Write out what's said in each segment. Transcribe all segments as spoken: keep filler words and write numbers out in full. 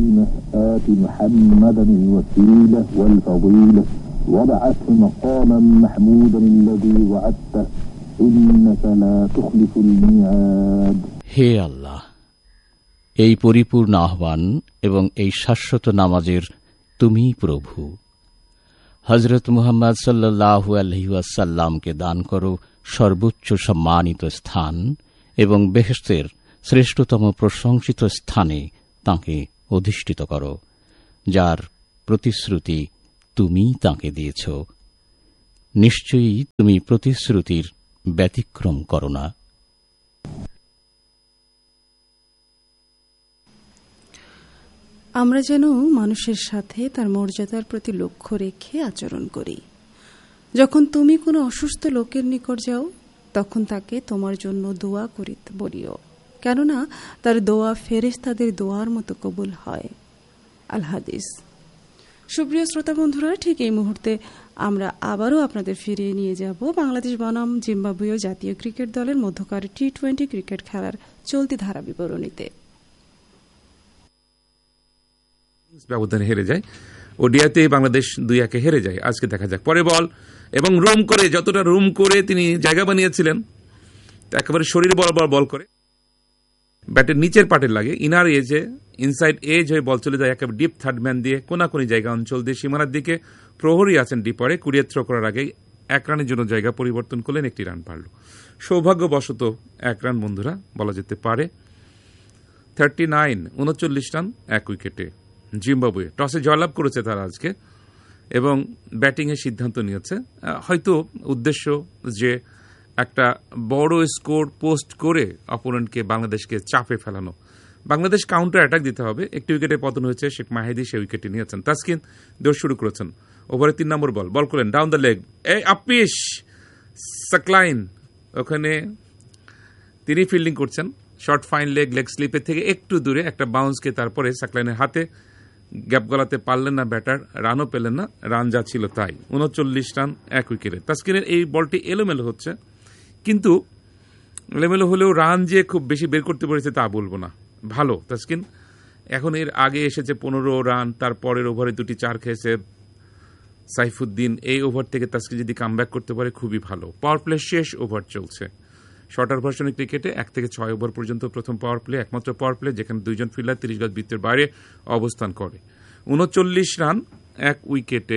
آت محمدا الوسيلة والفضيلة وابعثه مقاما محمودا الذي وعدته إنك لا تخلف الميعاد. হে আল্লাহ, এই পরিপূর্ণ আহ্বান এবং এই শাশ্বত নামাজের তুমি প্রভু। হযরত মুহাম্মদ সাল্লাল্লাহু আলাইহি ওয়াসাল্লামকে দান করো সর্বোচ্চ সম্মানিত স্থান এবং বেহেশতের শ্রেষ্ঠতম প্রশংসিত স্থানে তাঁকে অধিষ্ঠিত করো, যার প্রতিশ্রুতি তুমি তাঁকে দিয়েছ। নিশ্চয়ই তুমি প্রতিশ্রুতির ব্যতিক্রম করো না। আমরা যেন মানুষের সাথে তার মর্যাদার প্রতি লক্ষ্য রেখে আচরণ করি। যখন তুমি কোনো অসুস্থ লোকের নিকট যাও, তখন তাকে তোমার জন্য দোয়া করিতে বলিও, কেননা তার দোয়া ফেরেশতাদের দোয়ার মতো কবুল হয়। আল হাদিস। সুপ্রিয় শ্রোতা বন্ধুরা, ঠিক এই মুহূর্তে আমরা আবারও আপনাদের ফিরিয়ে নিয়ে যাব বাংলাদেশ বনাম জিম্বাবুয়ে জাতীয় ক্রিকেট দলের মধ্যকার টি টোয়েন্টি ক্রিকেট খেলার চলতি ধারা বিবরণীতে। ব্যবধানে হেরে যায়, ওডিআইতে বাংলাদেশ দুই একে হেরে যায়। আজকে দেখা যাক পরে বল এবং রুম করে, যতটা রুম করে তিনি জায়গা বানিয়েছিলেন, একেবারে শরীর বরাবর বল করে ব্যাটের নিচের পাটের লাগে, ইনার এজে ইনসাইড এজ হয়ে বল চলে যায় একেবারে ডিপ থার্ড ম্যান দিয়ে, কোনাকুনি জায়গা অঞ্চল দিয়ে সীমানার দিকে। প্রহরী আছেন ডিপারে, কুড়িয়ে থ্রো করার আগেই এক রানের জন্য জায়গা পরিবর্তন করলেন, একটি রান পারল। সৌভাগ্যবশত এক রান বন্ধুরা বলা যেতে পারে। থার্টি নাইন উনচল্লিশ রান এক উইকেটে জিম্বাবুয়ে। টসে জয়লাভ করেছে তারা আজকে এবং ব্যাটিংয়ের সিদ্ধান্ত নিয়েছে, হয়তো উদ্দেশ্য যে একটা বড় স্কোর পোস্ট করে অপোনেন্টকে বাংলাদেশকে চাপে ফেলানো। বাংলাদেশ কাউন্টার অ্যাটাক দিতে হবে। একটি উইকেটে পতন হয়েছে, শেখ মাহিদি সে উইকেটে নিয়েছেন। তাসকিন দৌড় শুরু করেছেন, ওভারে তিন নম্বর বল বল করলেন ডাউন দ্য লেগ, এই আপিস সাকলাইন ওখানে তিনি ফিল্ডিং করছেন, শর্ট ফাইন লেগ লেগ স্লিপের থেকে একটু দূরে একটা বাউন্সকে তারপরে সাকলাইনের হাতে গ্যাপ গলাতে পারলেন না ব্যাটার, রানও পেলেন না, রান যা ছিল তাই। উনচল্লিশ রান এক উইকেটে। তাসকিনের এই বলটি এলোমেলো হচ্ছে, কিন্তু এলোমেলো হলেও রান যে খুব বেশি বের করতে পেরেছে তা বলবো না, ভালো তাসকিন। এখন এর আগে এসেছে পনেরো রান, তারপরের ওভারে দুটি চার খেয়েছে সাইফুদ্দিন। এই ওভার থেকে তাসকিন যদি কামব্যাক করতে পারে খুবই ভালো। পাওয়ার প্লে শেষ ওভার চলছে শর্টার ভার্সনের ক্রিকেটে, এক থেকে ছয় ওভার পর্যন্ত প্রথম পাওয়ার প্লে, একমাত্র পাওয়ার প্লে যেখানে দুইজন ফিল্ডার তিরিশ গজ বৃত্তের বাইরে অবস্থান করে। উনচল্লিশ রান এক উইকেটে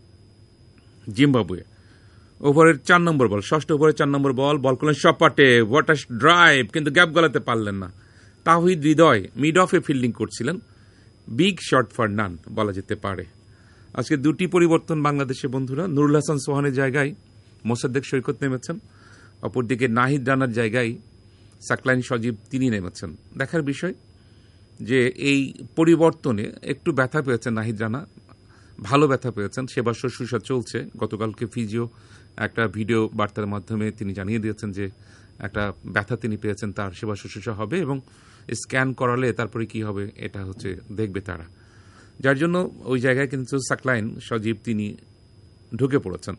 জিম্বাবুয়ে। ওভারের চার নম্বর বল, ষষ্ঠ ওভারের চার নম্বর বল বল করলেন সপাটে, হোয়াট আ ড্রাইভ, কিন্তু গ্যাপ গলাতে পারলেন না। তাহিদ হৃদয় মিড অফে ফিল্ডিং করছিলেন, বিগ শট ফর নান বলা যেতে পারে। আজকে দুটি পরিবর্তন বাংলাদেশে বন্ধুরা, নুরুল হাসান সোহানের জায়গায় মোসাদ্দেক সৈকত নেমেছেন, অপরদিকে নাহিদ রানার জায়গায় সাকলাইন সজীব তিনি নেমেছেন। দেখার বিষয় যে এই পরিবর্তনে একটু ব্যথা পেয়েছেন নাহিদ রানা, ভালো ব্যথা পেয়েছেন, সেবা শুশ্রূষা চলছে। গতকালকে ফিজিও একটা ভিডিও বার্তার মাধ্যমে তিনি জানিয়ে দিয়েছেন যে একটা ব্যথা তিনি পেয়েছেন, তার সেবা শুশ্রূষা হবে এবং স্ক্যান করালে তারপরে কি হবে এটা হচ্ছে দেখবে তারা, যার জন্য ওই জায়গায় কিন্তু সাকলাইন সজীব তিনি ঢুকে পড়েছেন।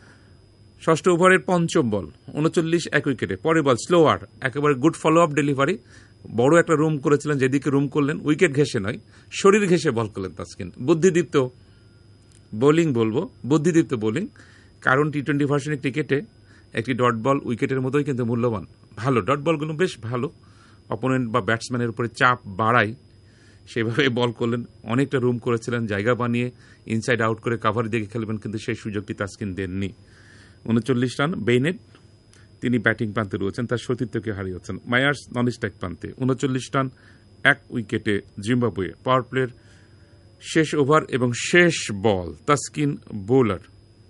ষষ্ঠ ওভারের পঞ্চম বল উনচল্লিশ এক উইকেটে, পরে বল স্লোয়ার, একেবারে গুড ফলো আপ ডেলিভারি। বড় একটা রুম করেছিলেন, যেদিকে রুম করলেন উইকেট ঘেঁষে নয়, শরীর ঘেঁষে বল করলেন তাসকিন। বুদ্ধিদীপ্ত বোলিং বলবো, বুদ্ধিদীপ্ত বোলিং, কারণ টি টোয়েন্টি ভার্সনের ক্রিকেটে একটি ডট বল উইকেটের মতোই কিন্তু মূল্যবান। ভালো ডট বলগুলো বেশ ভালো, অপোনেন্ট বা ব্যাটসম্যানের উপরে চাপ বাড়ায়, সেভাবে বল করলেন। অনেকটা রুম করেছিলেন, জায়গা বানিয়ে ইনসাইড আউট করে কাভার দিকে খেলবেন, কিন্তু সেই সুযোগটি তাসকিন দেননি। উনচল্লিশ রান বেইনেট তিনি ব্যাটিং প্রান্তে রয়েছেন, তার সতীর্থকে হারিয়েছেন। মায়ার্স নন স্ট্রাইক প্রান্তে উনচল্লিশ রান এক উইকেটে জিম্বাবুয়ে। পাওয়ার প্লের শেষ ওভার এবং শেষ বল, তাসকিন বোলার,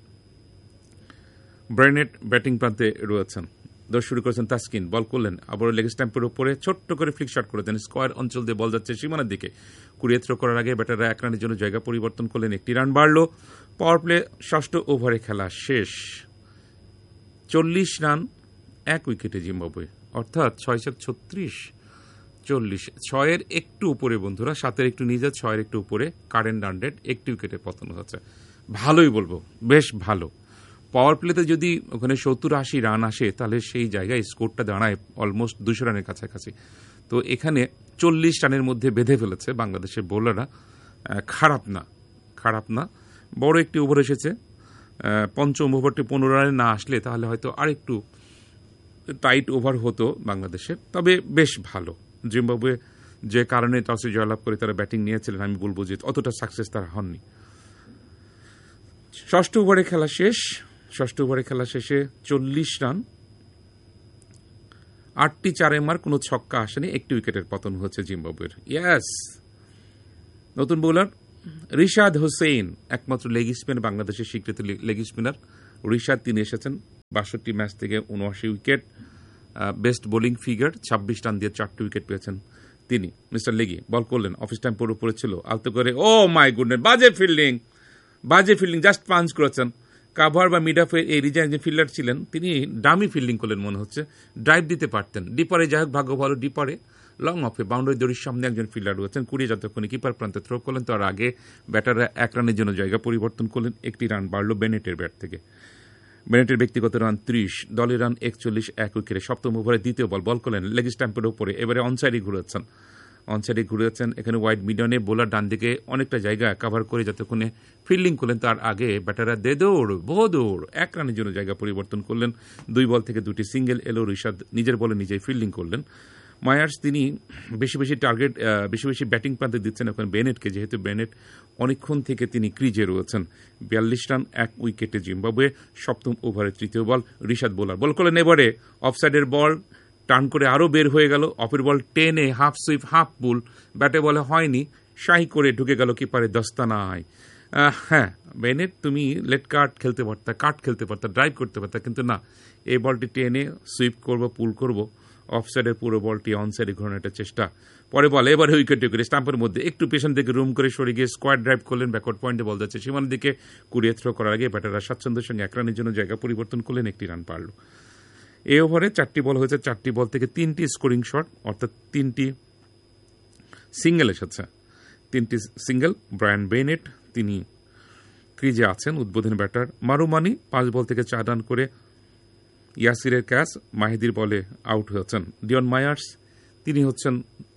ব্রেনেট ব্যাটিং প্রান্তে রয়েছেন। দৌড় শুরু করেছেন তাসকিন, বল করলেন আবার লেগ স্ট্যাম্পের উপরে ছোট্ট করে ফ্লিক শট করে দেন, স্কোয়ার অঞ্চল দিয়ে বল যাচ্ছে সীমানার দিকে। কুড়িয়ে থ্রো করার আগে ব্যাটাররা এক রানের জন্য জায়গা পরিবর্তন করলেন, একটি রান বাড়ল। পাওয়ার প্লে ষষ্ঠ ওভারে খেলা শেষ, চল্লিশ রান এক উইকেটে জিম্বাবুয়ে, অর্থাৎ ছয় সাত ছত্রিশ চল্লিশ, ছয়ের একটু উপরে বন্ধুরা, সাতের একটু নিচে, ছয়ের একটু উপরে কারেন্ট হান্ড্রেড, একটি উইকেটে পতন হচ্ছে। ভালোই বলবো, বেশ ভালো। পাওয়ার প্লেতে যদি ওখানে সত্তর আশি রান আসে তাহলে সেই জায়গায় স্কোরটা দাঁড়ায় অলমোস্ট দুশো রানের কাছাকাছি। তো এখানে চল্লিশ রানের মধ্যে বেঁধে ফেলেছে বাংলাদেশের বোলাররা। খারাপ না, খারাপ না, বড় একটি ওভার এসেছে। পঞ্চম ওভারটি পনেরো রানে না আসলে তাহলে হয়তো আরেকটু টাইট ওভার হতো বাংলাদেশের, তবে বেশ ভালো। জিম্বাবুয়ে যে কারণে টসে জয়লাভ করে তারা ব্যাটিং নিয়েছিলেন, আমি বলবো যে অতটা সাকসেস তারা হননি। ষষ্ঠ ওভারে খেলা শেষ, ষষ্ঠ ওভারে খেলা শেষে চল্লিশ রান, আটটি চারে মার, কোনো ছক্কা আসেনি, একটি উইকেটের পতন হচ্ছে জিম্বাবুয়ের। ইয়াস, নতুন বোলার রিশাদ হোসেন, একমাত্র লেগ স্পিনার, বাংলাদেশের স্বীকৃত লেগ স্পিনার রিশাদ, তিনি এসেছেন। বাষট্টি ম্যাচ থেকে উনআশি উইকেট, বেস্ট বোলিং ফিগার, ছাব্বিশ রান দিয়ে চারটি উইকেট পেয়েছেন তিনি। মিস্টার লেগি বল করলেন, অফিস টাইম পুরো পড়ে ছিল, আলতো করে, ও মাই গুডনেস, বাজে ফিল্ডিং, বাজে ফিল্ডিং, জাস্ট পাঞ্চ করেছেন। কাভার বা মিড অফের এই রিজাইন যে ফিল্ডার ছিলেন তিনি ডামি ফিল্ডিং করলেন মনে হচ্ছে, ড্রাইভ দিতে পারতেন। ডিপারে যাই হোক, ভাগ্য ভালো, ডিপারে লং অফে বাউন্ডারি দড়ির সামনে একজন ফিল্ডার রয়েছেন, কুড়িয়ে যতক্ষণ কিপার প্রান্তে থ্রো করলেন, তার আগে ব্যাটাররা এক রানের জন্য জায়গা পরিবর্তন করলেন। একটি রান বাড়লো বেনেটের ব্যাট থেকে। বেনেটের ব্যক্তিগত রান ত্রিশ, দলের রান একচল্লিশ, এক উইকেটে। সপ্তম ওভারে দ্বিতীয় বল বল করলেন লেগ স্ট্যাম্পের উপরে, এবারে অনসাইডে ঘুরেছেন, অনসাইডে ঘুরেছেন। এখানে ওয়াইড মিডিয়নে বোলার ডান দিকে অনেকটা জায়গা কাভার করে যতক্ষণে ফিল্ডিং করলেন, তার আগে ব্যাটাররা দে দৌড় বহু দৌড় এক রানের জন্য জায়গা পরিবর্তন করলেন। দুই বল থেকে দুটি সিঙ্গেল এলো, ঋষাদ নিজের বলে নিজেই ফিল্ডিং করলেন। মায়ার্স তিনি বেশি বেশি টার্গেট, বেশি বেশি ব্যাটিং প্রান্তে দিচ্ছেন এখন বেনেটকে, যেহেতু বেনেট অনেকক্ষণ থেকে তিনি ক্রিজে রয়েছেন। বিয়াল্লিশ রান, এক উইকেটে জিম্বাবুয়ে। সপ্তম ওভারে তৃতীয় বল ঋষাদ বোলার বল করলেন, এবারে অফসাইডের বল টার্ন করে আরও বের হয়ে গেল। অফের বল টেনে হাফ সুইপ, হাফ পুল, ব্যাটে বলে হয়নি, শাহি করে ঢুকে গেল কিপারে দস্তানায়। হ্যাঁ বেনেট, তুমি লেট কাট খেলতে পারতা, কাট খেলতে পারতা, ড্রাইভ করতে পারতা, কিন্তু না, এই বলটি টেনে সুইপ করবো, পুল করবো, অফসাইডের পুরো বলটি অনসাইডে ঘোরানোর চেষ্টা। পরে বল এবারে উইকেটে করে স্টাম্পের মধ্যে একটু পেছন থেকে রুম করে সরে গিয়ে স্কোয়াড ড্রাইভ করলেন, ব্যাকওয়ার্ড পয়েন্টে বল যাচ্ছে সীমানার দিকে, কুড়িয়ে থ্রো করার আগে ব্যাটাররা স্বাচ্ছন্দ্যের সঙ্গে এক রানের জন্য জায়গা পরিবর্তন করলেন, একটি রান পারল। এই ওভারে চারটি বল হয়েছে, চারটি বল থেকে তিনটি স্কোরিং শট, অর্থাৎ তিনটি সিঙ্গেল এসেছে, তিনটি সিঙ্গেল। ব্রায়ান বেনেট তিনি ক্রিজে আছেন, উদ্বোধনী ব্যাটার। মারুমানি পাঁচ বল থেকে চার রান করে ইয়াসিরের ক্যাচ, মাহিদির বলে আউট হয়েছেন। ডিয়ন মায়ার্স তিনি হচ্ছেন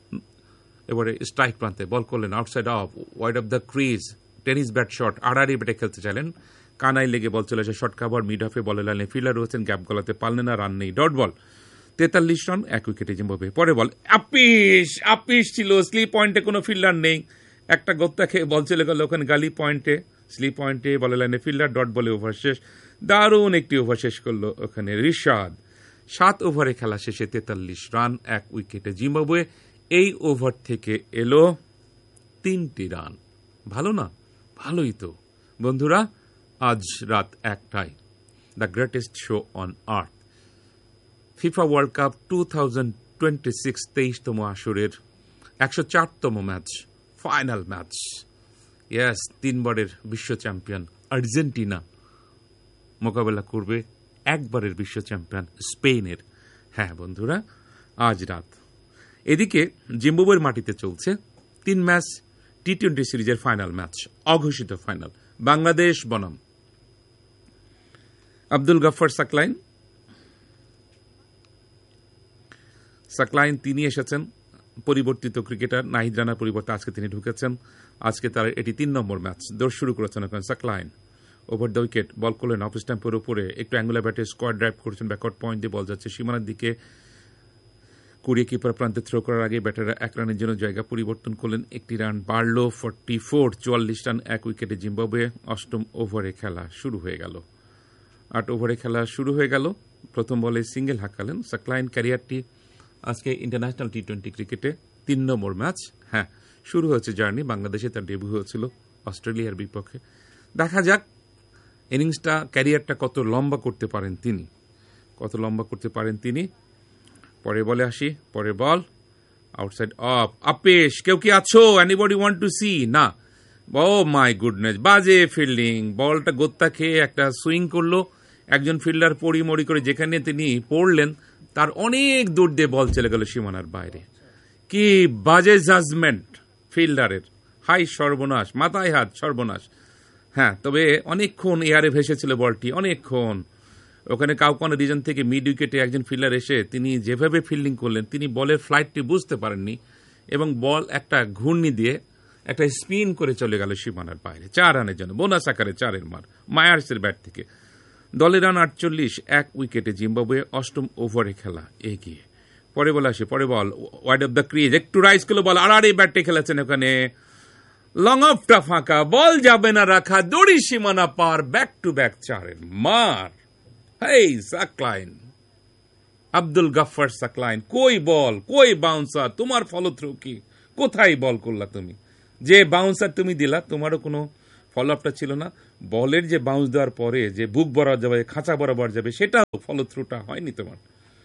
এবারে স্ট্রাইক প্রান্তে, বল করলেন outside of, wide of the crease, tennis bat shot, আড়াআড়ি ব্যাটে খেলতে চাইলেন, কানায় লেগে বল চলে আসে, শর্ট কাভার, মিড অফে বলে লাইনে ফিল্ডার রয়েছেন, গ্যাপ গলাতে পারলেন না, রান নেই, ডট বল। তেতাল্লিশ রান, এক উইকেটে জিম্বাবুয়ে। পরে বল আপিস, আপিস ছিল, স্লিপ পয়েন্টে কোনো ফিল্ডার নেই, একটা গোত্তা খেয়ে বল চলে গেল ওখানে গালি পয়েন্টে, স্লিপ পয়েন্টে বলে লাইনে ফিল্ডার, ডট বলে ওভার শেষ। দারুণ একটি ওভার শেষ করলো ওখানে ঋষাদ। সাত ওভারে খেলা শেষে তেতাল্লিশ রান, এক উইকেটে জিম্বাবুয়ে। এই ওভার থেকে এলো তিনটি রান। ভালো না? ভালোই তো বন্ধুরা। আজ রাত একটায় the greatest show on earth, FIFA world cup two thousand twenty six, তেইশতম আসরের একশো চারতম ম্যাচ, ফাইনাল ম্যাচ। ইয়েস, তিনবারের বিশ্ব চ্যাম্পিয়ন আর্জেন্টিনা মোকাবেলা করবে একবারের বিশ্ব চ্যাম্পিয়ন স্পেনের। হ্যাঁ বন্ধুরা, আজ রাত। এদিকে জিম্বাবুয়ের মাটিতে চলছে তিন ম্যাচ টি টোয়েন্টি সিরিজের ফাইনাল ম্যাচ, অঘোষিত ফাইনাল, বাংলাদেশ বনাম আব্দুল গফফার সাকলাইন। সাকলাইন তিনি এসেছেন পরিবর্তিত ক্রিকেটার, নাহিদ রানার পরিবর্তে আজকে তিনি ঢুকেছেন। আজকে তার এটি তিন নম্বর ম্যাচ, দৌড় শুরু করেছেন এখন সাকলাইন। ওভার দ্য উইকেট বল করলেন অফ স্ট্যাম্পের উপরে, একটু অ্যাঙ্গুলার ব্যাটে স্কোয়াড ড্রাইভ করেছেন, ব্যাকওয়ার্ড পয়েন্ট দিয়ে বল যাচ্ছে সীমানার দিকে, কুড়িয়ে কিপার প্রান্তে থ্রো করার আগে ব্যাটাররা এক রানের জন্য জায়গা পরিবর্তন করলেন, একটি রান বাড়লো, ফোর্টি ফোর, চুয়াল্লিশ রান, এক উইকেটে জিম্বাবুয়ে। অষ্টম ওভারে খেলা শুরু হয়ে গেল, আট ওভারে খেলা শুরু হয়ে গেল। প্রথম বলে সিঙ্গেল হাঁকালেন সাকলাইন। ক্যারিয়ারটি আজকে ইন্টারন্যাশনাল টি টোয়েন্টি ক্রিকেটে তিন নম্বর ম্যাচ। হ্যাঁ, শুরু হয়েছে জার্নি। বাংলাদেশে তার ডেবিউ হয়েছিল অস্ট্রেলিয়ার বিপক্ষে। দেখা যাক ইনিংসটা, ক্যারিয়ারটা কত লম্বা করতে পারেন তিনি, কত লম্বা করতে পারেন তিনি। পরে বলে আসি, পরে বল আউটসাইড অফ, আপিস, কেউ কি আছো? Anybody want to C? না, ও মাই গুডনেস, বাজে ফিল্ডিং, বলটা গোত্তা খেয়ে একটা সুইং করলো, একজন ফিল্ডার পড়ি মরি করে যেখানে তিনি পড়লেন তার অনেক দূর দিয়ে বল চলে গেল সীমানার বাইরে। কি বাজে জাজমেন্ট ফিল্ডারের, হাই সর্বনাশ, মাথায় হাত, সর্বনাশ। হ্যাঁ, তবে অনেকক্ষণ এয়ারে ভেসেছিল বলটি, অনেকক্ষণ ওখানে কাউকানা রিজন থেকে মিড উইকেটে একজন ফিল্ডার এসে তিনি যেভাবে ফিল্ডিং করলেন, তিনি বলের ফ্লাইটটি বুঝতে পারেননি এবং বল একটা ঘূর্ণি দিয়ে একটা স্পিন করে চলে গেল সীমানার বাইরে, চার রানের জন্য বোনাস আকারে চারের মার মায়ার্সের ব্যাট থেকে। দলের রান আটচল্লিশ, এক উইকেটে জিম্বাবুয়ে অষ্টম ওভারে খেলা এগিয়ে। পরে বল আসে, পরে বল ওয়াইড অফ দ্য ক্রিজ, একটু রাইজ করলো বল, আর এই ব্যাটে খেলেছেন ওখানে, লং অফটা ফাঁকা, বল যাবে না রাখা, দড়ি সীমানা পার, ব্যাক টু ব্যাক চারের মার। হেই সাকলাইন, আব্দুল গাফফার সাকলাইন, কই বল, কই বাউন্সার, তোমার ফলো থ্রু কি, কোথায় বল করলা তুমি? যে বাউন্সার তুমি দিলা তোমারও কোনো ফলো আপটা ছিল না। বলের যে বাউন্স দেওয়ার পরে যে বুক বরাবর যাবে, খাঁচা বরাবর যাবে, সেটাও ফলো থ্রুটা হয়নি তোমার।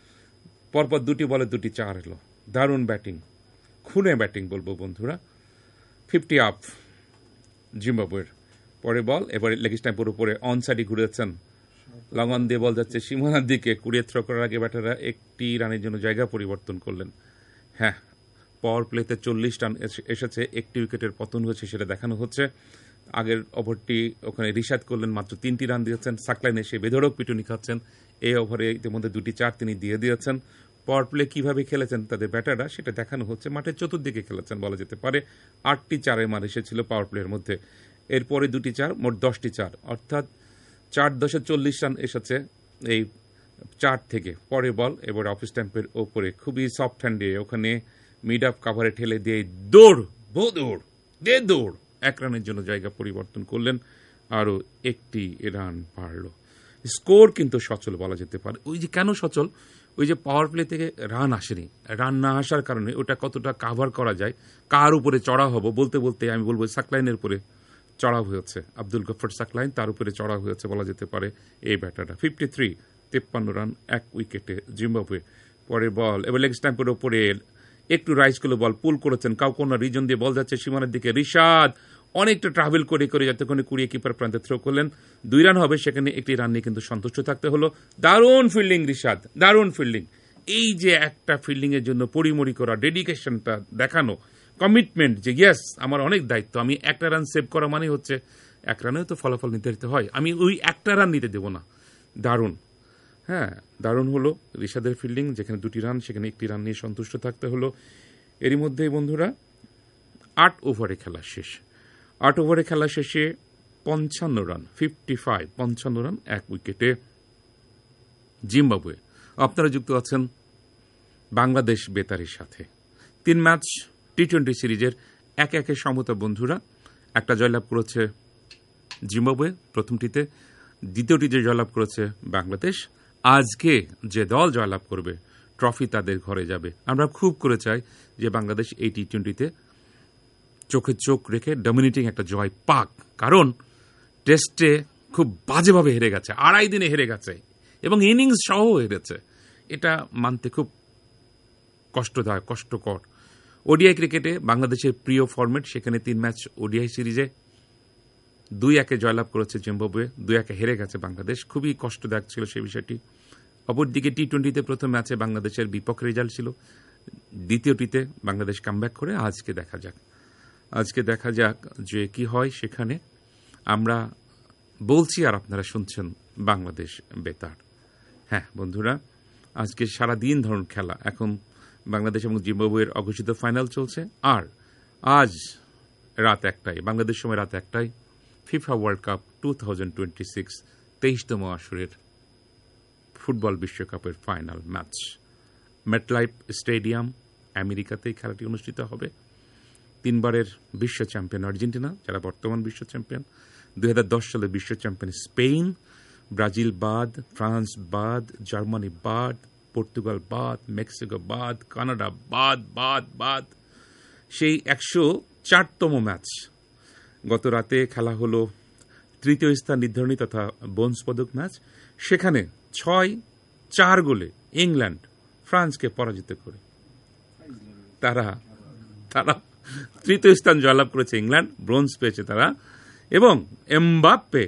পরপর দুটি বলে দুটি চার এলো, দারুণ ব্যাটিং, খুনে ব্যাটিং বলবো বন্ধুরা। ফিফটি আপ জিম্বাবুয়ের। পরে বল এবার লেগ স্টাম্প উপরে অন সাইডে ঘুরেছেন, লং অন দিয়ে বল যাচ্ছে সীমানার দিকে, কুড়িয়ে থ্রো করার আগে ব্যাটাররা একটি রানের জন্য জায়গা পরিবর্তন করলেন। হ্যাঁ, পাওয়ার প্লেতে চল্লিশ রান এসেছে, একটি উইকেটের পতন হয়েছে সেটা দেখানো হচ্ছে। আগের ওভারটি ওখানে রিশাদ করলেন, মাত্র তিনটি রান দিয়েছেন। সাকলাইন এসে বেধড়ক পিটুনি খাচ্ছেন, এই ওভারে ইতিমধ্যে দুটি চার তিনি দিয়ে দিয়েছেন। পাওয়ার প্লে কিভাবে খেলেছেন তাদের ব্যাটাররা সেটা দেখানো হচ্ছে। মাঠের চতুর্দিকে খেলেছেন বলা যেতে পারে। আটটি চারের মার এসেছিল পাওয়ার প্লের মধ্যে, এরপরে দুটি চার, মোট দশটি চার, অর্থাৎ চার দশে চল্লিশ রান এসেছে এই চার থেকে। পরে বল এবার অফ স্ট্যাম্পের ওপরে খুবই সফট হ্যান্ডে ওখানে মিড আপ কাভারে ঠেলে দিয়ে দৌড় বো দৌড় দে দৌড়, এক রানের জন্য জায়গা পরিবর্তন করলেন, আরও একটি রান পারল। স্কোর কিন্তু সচল বলা যেতে পারে। ওই যে কেন সচল, ওই যে পাওয়ার প্লে থেকে রান আসেনি, রান না আসার কারণে ওটা কতটা কাভার করা যায়, কার উপরে চড়া হবো বলতে বলতে আমি বলবো সাকলাইনের উপরে চড়া হয়েছে, আব্দুল গফফর সাকলাইন, তার উপরে চড়া হয়েছে বলা যেতে পারে এই ব্যাটারটা। ফিফটি থ্রি, তেপ্পান্ন রান, এক উইকেটে জিম্বাবুয়ে। পরে বল এবার লেগ স্ট্যাম্পের ওপরে একটু রাইজ করলে বল পুল করেছেন, কাউকোনা রিজন দিয়ে বল যাচ্ছে সীমানার দিকে, রিশাদ অনেকটা ট্রাভেল করে করে যতক্ষণে কুড়িয়ে কিপার প্রান্তে থ্রো করলেন, দুই রান হবে, সেখানে একটি রান নিয়ে কিন্তু সন্তুষ্ট থাকতে হলো। দারুণ ফিল্ডিং রিশাদ, দারুণ ফিল্ডিং। এই যে একটা ফিল্ডিং এর জন্য পরিমরি করা, ডেডিকেশনটা দেখানো, কমিটমেন্ট যে ইয়েস আমার অনেক দায়িত্ব, আমি একটা রান সেভ করা মানে হচ্ছে এক রানেও তো ফলাফল নির্ধারিত হয়, আমি ওই একটা রান নিতে দেব না। দারুণ, হ্যাঁ দারুণ হলো রিশাদের ফিল্ডিং, যেখানে দুটি রান সেখানে একটি রান নিয়ে সন্তুষ্ট থাকতে হলো। এরই মধ্যেই বন্ধুরা আট ওভারে খেলা শেষ। আট ওভারে খেলা শেষে পঞ্চান্ন রান, ফিফটি ফাইভ, পঞ্চান্ন রান, এক উইকেটে জিম্বাবুয়ে। আপনারা যুক্ত আছেন বাংলাদেশ বেতারের সাথে। তিন ম্যাচ টি টোয়েন্টি সিরিজের একে একে সমতা বন্ধুরা। একটা জয়লাভ করেছে জিম্বাবুয়ে প্রথমটিতে, দ্বিতীয়টিতে জয়লাভ করেছে বাংলাদেশ। আজকে যে দল জয়লাভ করবে ট্রফি তাদের ঘরে যাবে। আমরা খুব করে চাই যে বাংলাদেশ এই টি টোয়েন্টিতে চোখে চোখ রেখে ডমিনেটিং একটা জয় পাক, কারণ টেস্টে খুব বাজেভাবে হেরে গেছে, আড়াই দিনে হেরে গেছে এবং ইনিংস সহ হেরেছে। এটা মানতে খুব কষ্টদায়ক, কষ্টকর। ওডিআই ক্রিকেটে বাংলাদেশের প্রিয় ফরম্যাট, সেখানে তিন ম্যাচ ওডিআই সিরিজে দুই একে জয়লাভ করেছে জিম্বাবুয়ে, দুই একে হেরে গেছে বাংলাদেশ। খুবই কষ্টদায়ক ছিল সেই বিষয়টি। অপরদিকে টি টোয়েন্টিতে প্রথম ম্যাচে বাংলাদেশের বিপক্ষে রেজাল্ট ছিল, দ্বিতীয়টিতে বাংলাদেশ কামব্যাক করে। আজকে দেখা যাক, আজকে দেখা যাক যে কি হয় সেখানে। আমরা বলছি আর আপনারা শুনছেন বাংলাদেশ বেতার। হ্যাঁ বন্ধুরা, আজকে সারাদিন ধরুন খেলা, এখন বাংলাদেশ এবং জিম্বাবুয়ের অঘোষিত ফাইনাল চলছে। আর আজ রাত একটায়, বাংলাদেশ সময় রাত একটায়, FIFA world cup two thousand twenty six তেইশতম আসরের ফুটবল বিশ্বকাপের ফাইনাল ম্যাচ মেটলাইফ স্টেডিয়াম আমেরিকাতেই খেলাটি অনুষ্ঠিত হবে। তিনবারের বিশ্ব চ্যাম্পিয়ন আর্জেন্টিনা, যারা বর্তমান বিশ্ব চ্যাম্পিয়ন, দুই হাজার দশ সালে বিশ্ব চ্যাম্পিয়ন স্পেন, ব্রাজিল বাদ, ফ্রান্স বাদ, জার্মানি বাদ, পর্তুগাল বাদ, মেক্সিকো বাদ, কানাডা বাদ বাদ বাদ সেই একশো চারতম ম্যাচ গত রাতে খেলা হলো। তৃতীয় স্থান নির্ধারণী তথা ব্রোঞ্জ পদক ম্যাচ, সেখানে ছয় চার গোলে ইংল্যান্ড ফ্রান্সকে পরাজিত করে তারা তারা তৃতীয় স্থান জয়লাভ করেছে। ইংল্যান্ড ব্রোঞ্জ পেয়েছে তারা, এবং এমবাপ্পে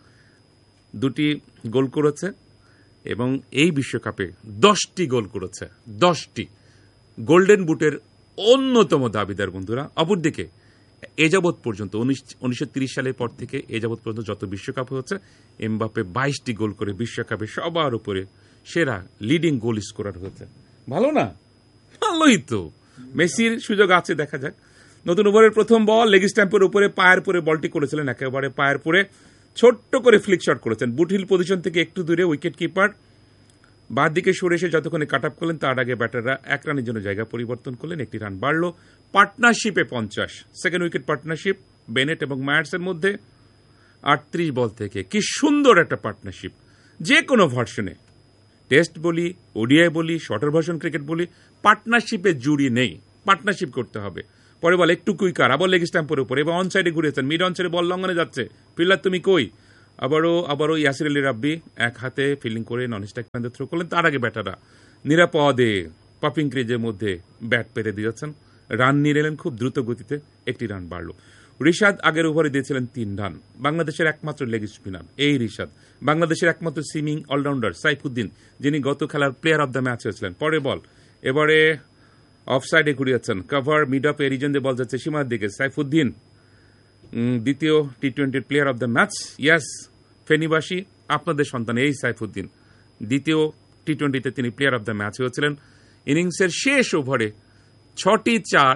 দুটি গোল করেছে এবং এই বিশ্বকাপে দশটি গোল করেছে, দশটি। গোল্ডেন বুটের অন্যতম দাবিদার বন্ধুরা। অপরদিকে এ যাবৎ পর্যন্ত উনিশশো তিরিশ সালের পর থেকে এ যাবৎ পর্যন্ত যত বিশ্বকাপ হচ্ছে এমবাপ্পে বাইশটি গোল করে বিশ্বকাপে সবার উপরে সেরা লিডিং গোল স্কোরার হয়েছে। ভালো না? ভালোই তো। মেসির সুযোগ আছে, দেখা যাক। নতুন ওভারের প্রথম বল লেগ স্ট্যাম্পের উপরে পায়ের পরে বলটি করেছিলেন, একেবারে পায়ের পরে ছোট্ট করে ফ্লিক শট করেছেন বুটহিল পজিশন থেকে একটু দূরে। উইকেট কিপার বাঁ দিকে সরে এসে যতক্ষণে কাট আপ করলেন তার আগে ব্যাটাররা এক রানের জন্য জায়গা পরিবর্তন করলেন, একটি রান বাড়ল। পার্টনারশিপে পঞ্চাশ, সেকেন্ড উইকেট পার্টনারশিপ বেনেট এবং মায়ার্সের মধ্যে আটত্রিশ বল থেকে। কি সুন্দর একটা পার্টনারশিপ! যে কোনো ভার্সনে, টেস্ট বলি, ওডিআই বলি, শর্টার ভার্সন ক্রিকেট বলি, পার্টনারশিপে জুড়ি নেই, পার্টনারশিপ করতে হবে। পরে বল একটু কুইকার, আবার লেগ স্ট্যাম্পের উপরে, এবার অন সাইডে ঘুরেছেন, মিড অন সাইডে বল লঙ্ঘনে যাচ্ছে, ফিল্ডার তুমি কই? আবারও আবারও ইয়াসির আলী রাব্বি এক হাতে ফিল্ডিং করে নন স্ট্রাইক প্যান্টে থ্রো করলেন। তার আগে ব্যাটাররা নিরাপদে পাপিং ক্রিজের মধ্যে ব্যাট পেরে দিয়েছেন, রান নিয়ে এলেন খুব দ্রুত গতিতে, একটি রান বাড়ল। রিশাদ আগের ওভারে দিয়েছিলেন তিন রান। বাংলাদেশের একমাত্র লেগ স্পিনার এই রিশাদ, বাংলাদেশের একমাত্র সুইমিং অলরাউন্ডার সাইফুদ্দিন, যিনি গত খেলার প্লেয়ার অব দ্য ম্যাচ হয়েছিলেন। পরে বল এবারে অফ সাইডে ঘুরিয়েছেন, কভার মিড অফে রিজনদের বল যাচ্ছে সীমার দিকে। সাইফুদ্দিন দ্বিতীয় টি টোয়েন্টির প্লেয়ার অব দ্য ম্যাচ। ইয়াস, ফেনীবাসী আপনাদের সন্তান এই সাইফুদ্দিন, দ্বিতীয় টি টোয়েন্টিতে তিনি প্লেয়ার অব দ্য ম্যাচ হয়েছিলেন। ইনিংসের শেষ ওভারে ছটি চার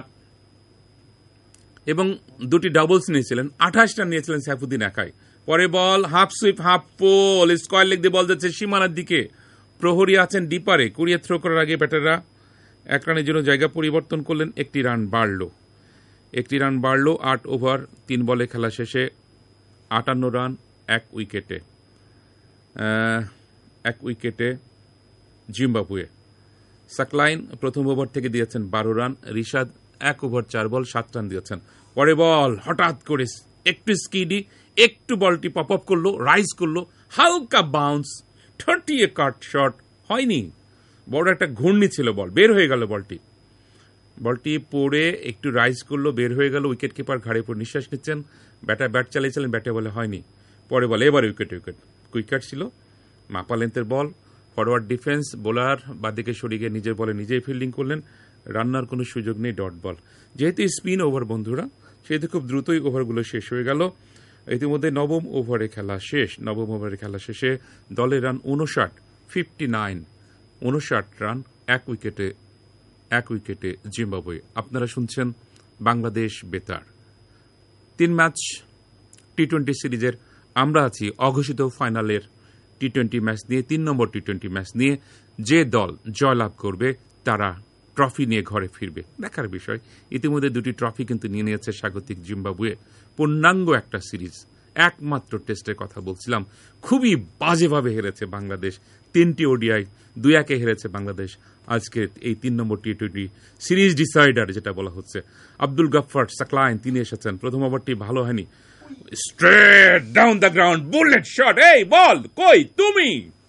এবং দুটি ডাবলস নিয়েছিলেন, আঠাশ রান নিয়েছিলেন সাইফুদ্দিন একাই। পরে বল half sweep half pole, square leg দিয়ে বল যাচ্ছে সীমানার দিকে, প্রহরী আছেন ডিপারে, কুড়িয়ে থ্রো করার আগে ব্যাটাররা এক রানের জন্য জায়গা পরিবর্তন করলেন, একটি রান বাড়ল, একটি রান বাড়ল। আট ওভার তিন বলে খেলা শেষে আটান্ন রান এক উইকেটে, এক উইকেটে জিম্বাবুয়ে। সাকলাইন প্রথম ওভার থেকে দিয়েছেন বারো রান, রিশাদ এক ওভার চার বল সাত রান দিয়েছেন। পরে বল হঠাৎ করে একটু স্কিডি, একটু বলটি পপ আপ করলো, রাইজ করলো, হালকা বাউন্স, ঠটিয়ে কাট শট হয়নি, বড় একটা ঘূর্ণি ছিল, বল বের হয়ে গেল, বলটি বলটি পড়ে একটু রাইজ করলো, বের হয়ে গেল। উইকেট কিপার ঘাড়ে উপর নিঃশ্বাস নিচ্ছেন, ব্যাটার ব্যাট চালিয়েছিলেন, ব্যাটে বলে হয়নি। পরে বলে এবার উইকেট উইকেট কুইকার ছিল, মাপা লেন্থের বল, ফরওয়ার্ড ডিফেন্স, বোলার বাদিকে সরিয়ে গিয়ে নিজের বলে নিজেই ফিল্ডিং করলেন, রান্নার কোনো সুযোগ নেই, ডট বল। যেহেতু স্পিন ওভার বন্ধুরা, সেহেতু খুব দ্রুতই ওভারগুলো শেষ হয়ে গেল। ইতিমধ্যে নবম ওভারে খেলা শেষ। নবম ওভারে খেলা শেষে দলের রান উনষাট, ফিফটি নাইন, উনষাট রান এক উইকেটে, এক উইকেটে জিম্বাবুয়ে। আপনারা শুনছেন বাংলাদেশ বেতার। তিন ম্যাচ টি টোয়েন্টি সিরিজের আমরা আছি অঘোষিত ফাইনালের টি টোয়েন্টি ম্যাচ নিয়ে, তিন নম্বর টি টোয়েন্টি ম্যাচ নিয়ে। যে দল জয়লাভ করবে তারা ট্রফি নিয়ে ঘরে ফিরবে, দেখার বিষয়। ইতিমধ্যে দুটি ট্রফি কিন্তু নিয়ে নিয়েছে স্বাগতিক জিম্বাবুয়ে। পূর্ণাঙ্গ একটা সিরিজ, একমাত্র টেস্টের কথা বলছিলাম, খুবই বাজেভাবে হেরেছে বাংলাদেশ, তিনটি ওডিআই দুই একে হেরেছে বাংলাদেশ। আজকে এই তিন নম্বর টি টোয়েন্টি সিরিজ ডিসাইডার যেটা বলা হচ্ছে, আব্দুল গাফফার সাকলাইন তিনি এসেছেন। প্রথম ওভারটি ভালো হয়নি, straight down the ground, bullet shot, এই বল কই তুমি,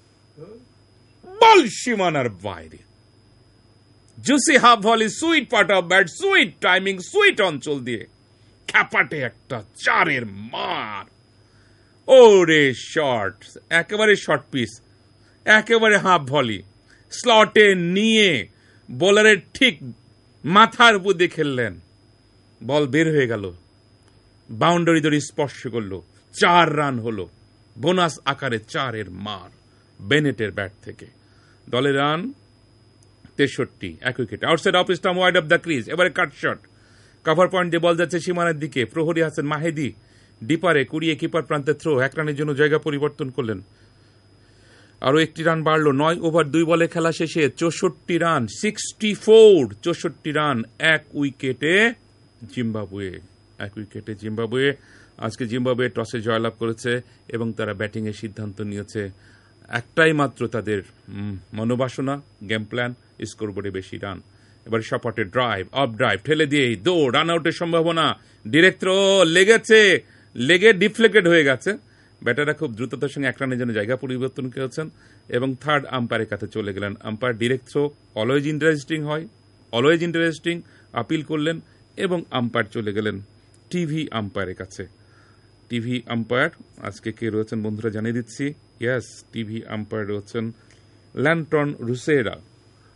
বল সীমানার বাইরে, juicy half volley, sweet part of bat, sweet timing, sweet অঞ্চল দিয়ে খ্যাপাটে একটা চারের মার। ওরে শট, একেবারে শর্ট পিস, একেবারে হাফ ভলি, স্লটে নিয়ে বোলারের ঠিক মাথার উপর দিয়ে খেললেন, বল বের হয়ে গেল, বাউন্ডারি দড়ি স্পর্শ করলো, চার রান হলো, বোনাস আকারে চারের মার বেনেটের ব্যাট থেকে। দলের রান তেষট্টি, এক wicket. Outside of stump, wide of the crease, এবারে কাট শট, কভার পয়েন্ট দিয়ে বল যাচ্ছে সীমানার দিকে, প্রহরী হাসান মাহেদি ডিপারে, কুড়িয়ে কিপার প্রান্তে থ্রো, এক রানের জন্য জায়গা পরিবর্তন করলেন, আরো একটি রান বাড়লো। নয় ওভার দুই বলে খেলা শেষে চৌষট্টি রান, সিক্সটি ফোর, চৌষট্টি রান এক উইকেটে জিম্বাবুয়ে, এক উইকেটে জিম্বাবুয়ে। আজকে জিম্বাবুয়ে টসে জয়লাভ করেছে এবং তারা ব্যাটিং এর সিদ্ধান্ত নিয়েছে। একটাই মাত্র তাদের মনোবাসনা, গেম প্ল্যান, স্কোরবোর্ডে বেশি রান। এবার সপাটে ড্রাইভ, অফ ড্রাইভ, ঠেলে দিয়ে দৌড়, রান আউটের সম্ভাবনা, ডিরেক্ট থ্রো লেগেছে, লেগে ডিফ্লেক্টেড হয়ে গেছে। ব্যাটাররা খুব দ্রুততার সঙ্গে এক রানের জন্য জায়গা পরিবর্তন করেছেন এবং থার্ড আম্পায়ারের কাছে চলে গেলেন। Umpire direct throw always interesting হয়, অলওয়েজ ইন্টারেস্টিং, আপিল করলেন এবং আম্পায়ার চলে গেলেন টিভি আম্পায়ারের কাছে। টিভি আম্পায়ার আজকে কে রয়েছেন বন্ধুরা জানিয়ে দিচ্ছি। ইয়েস, টিভি আম্পায়ার রয়েছেন ল্যান্টন রুসেরা,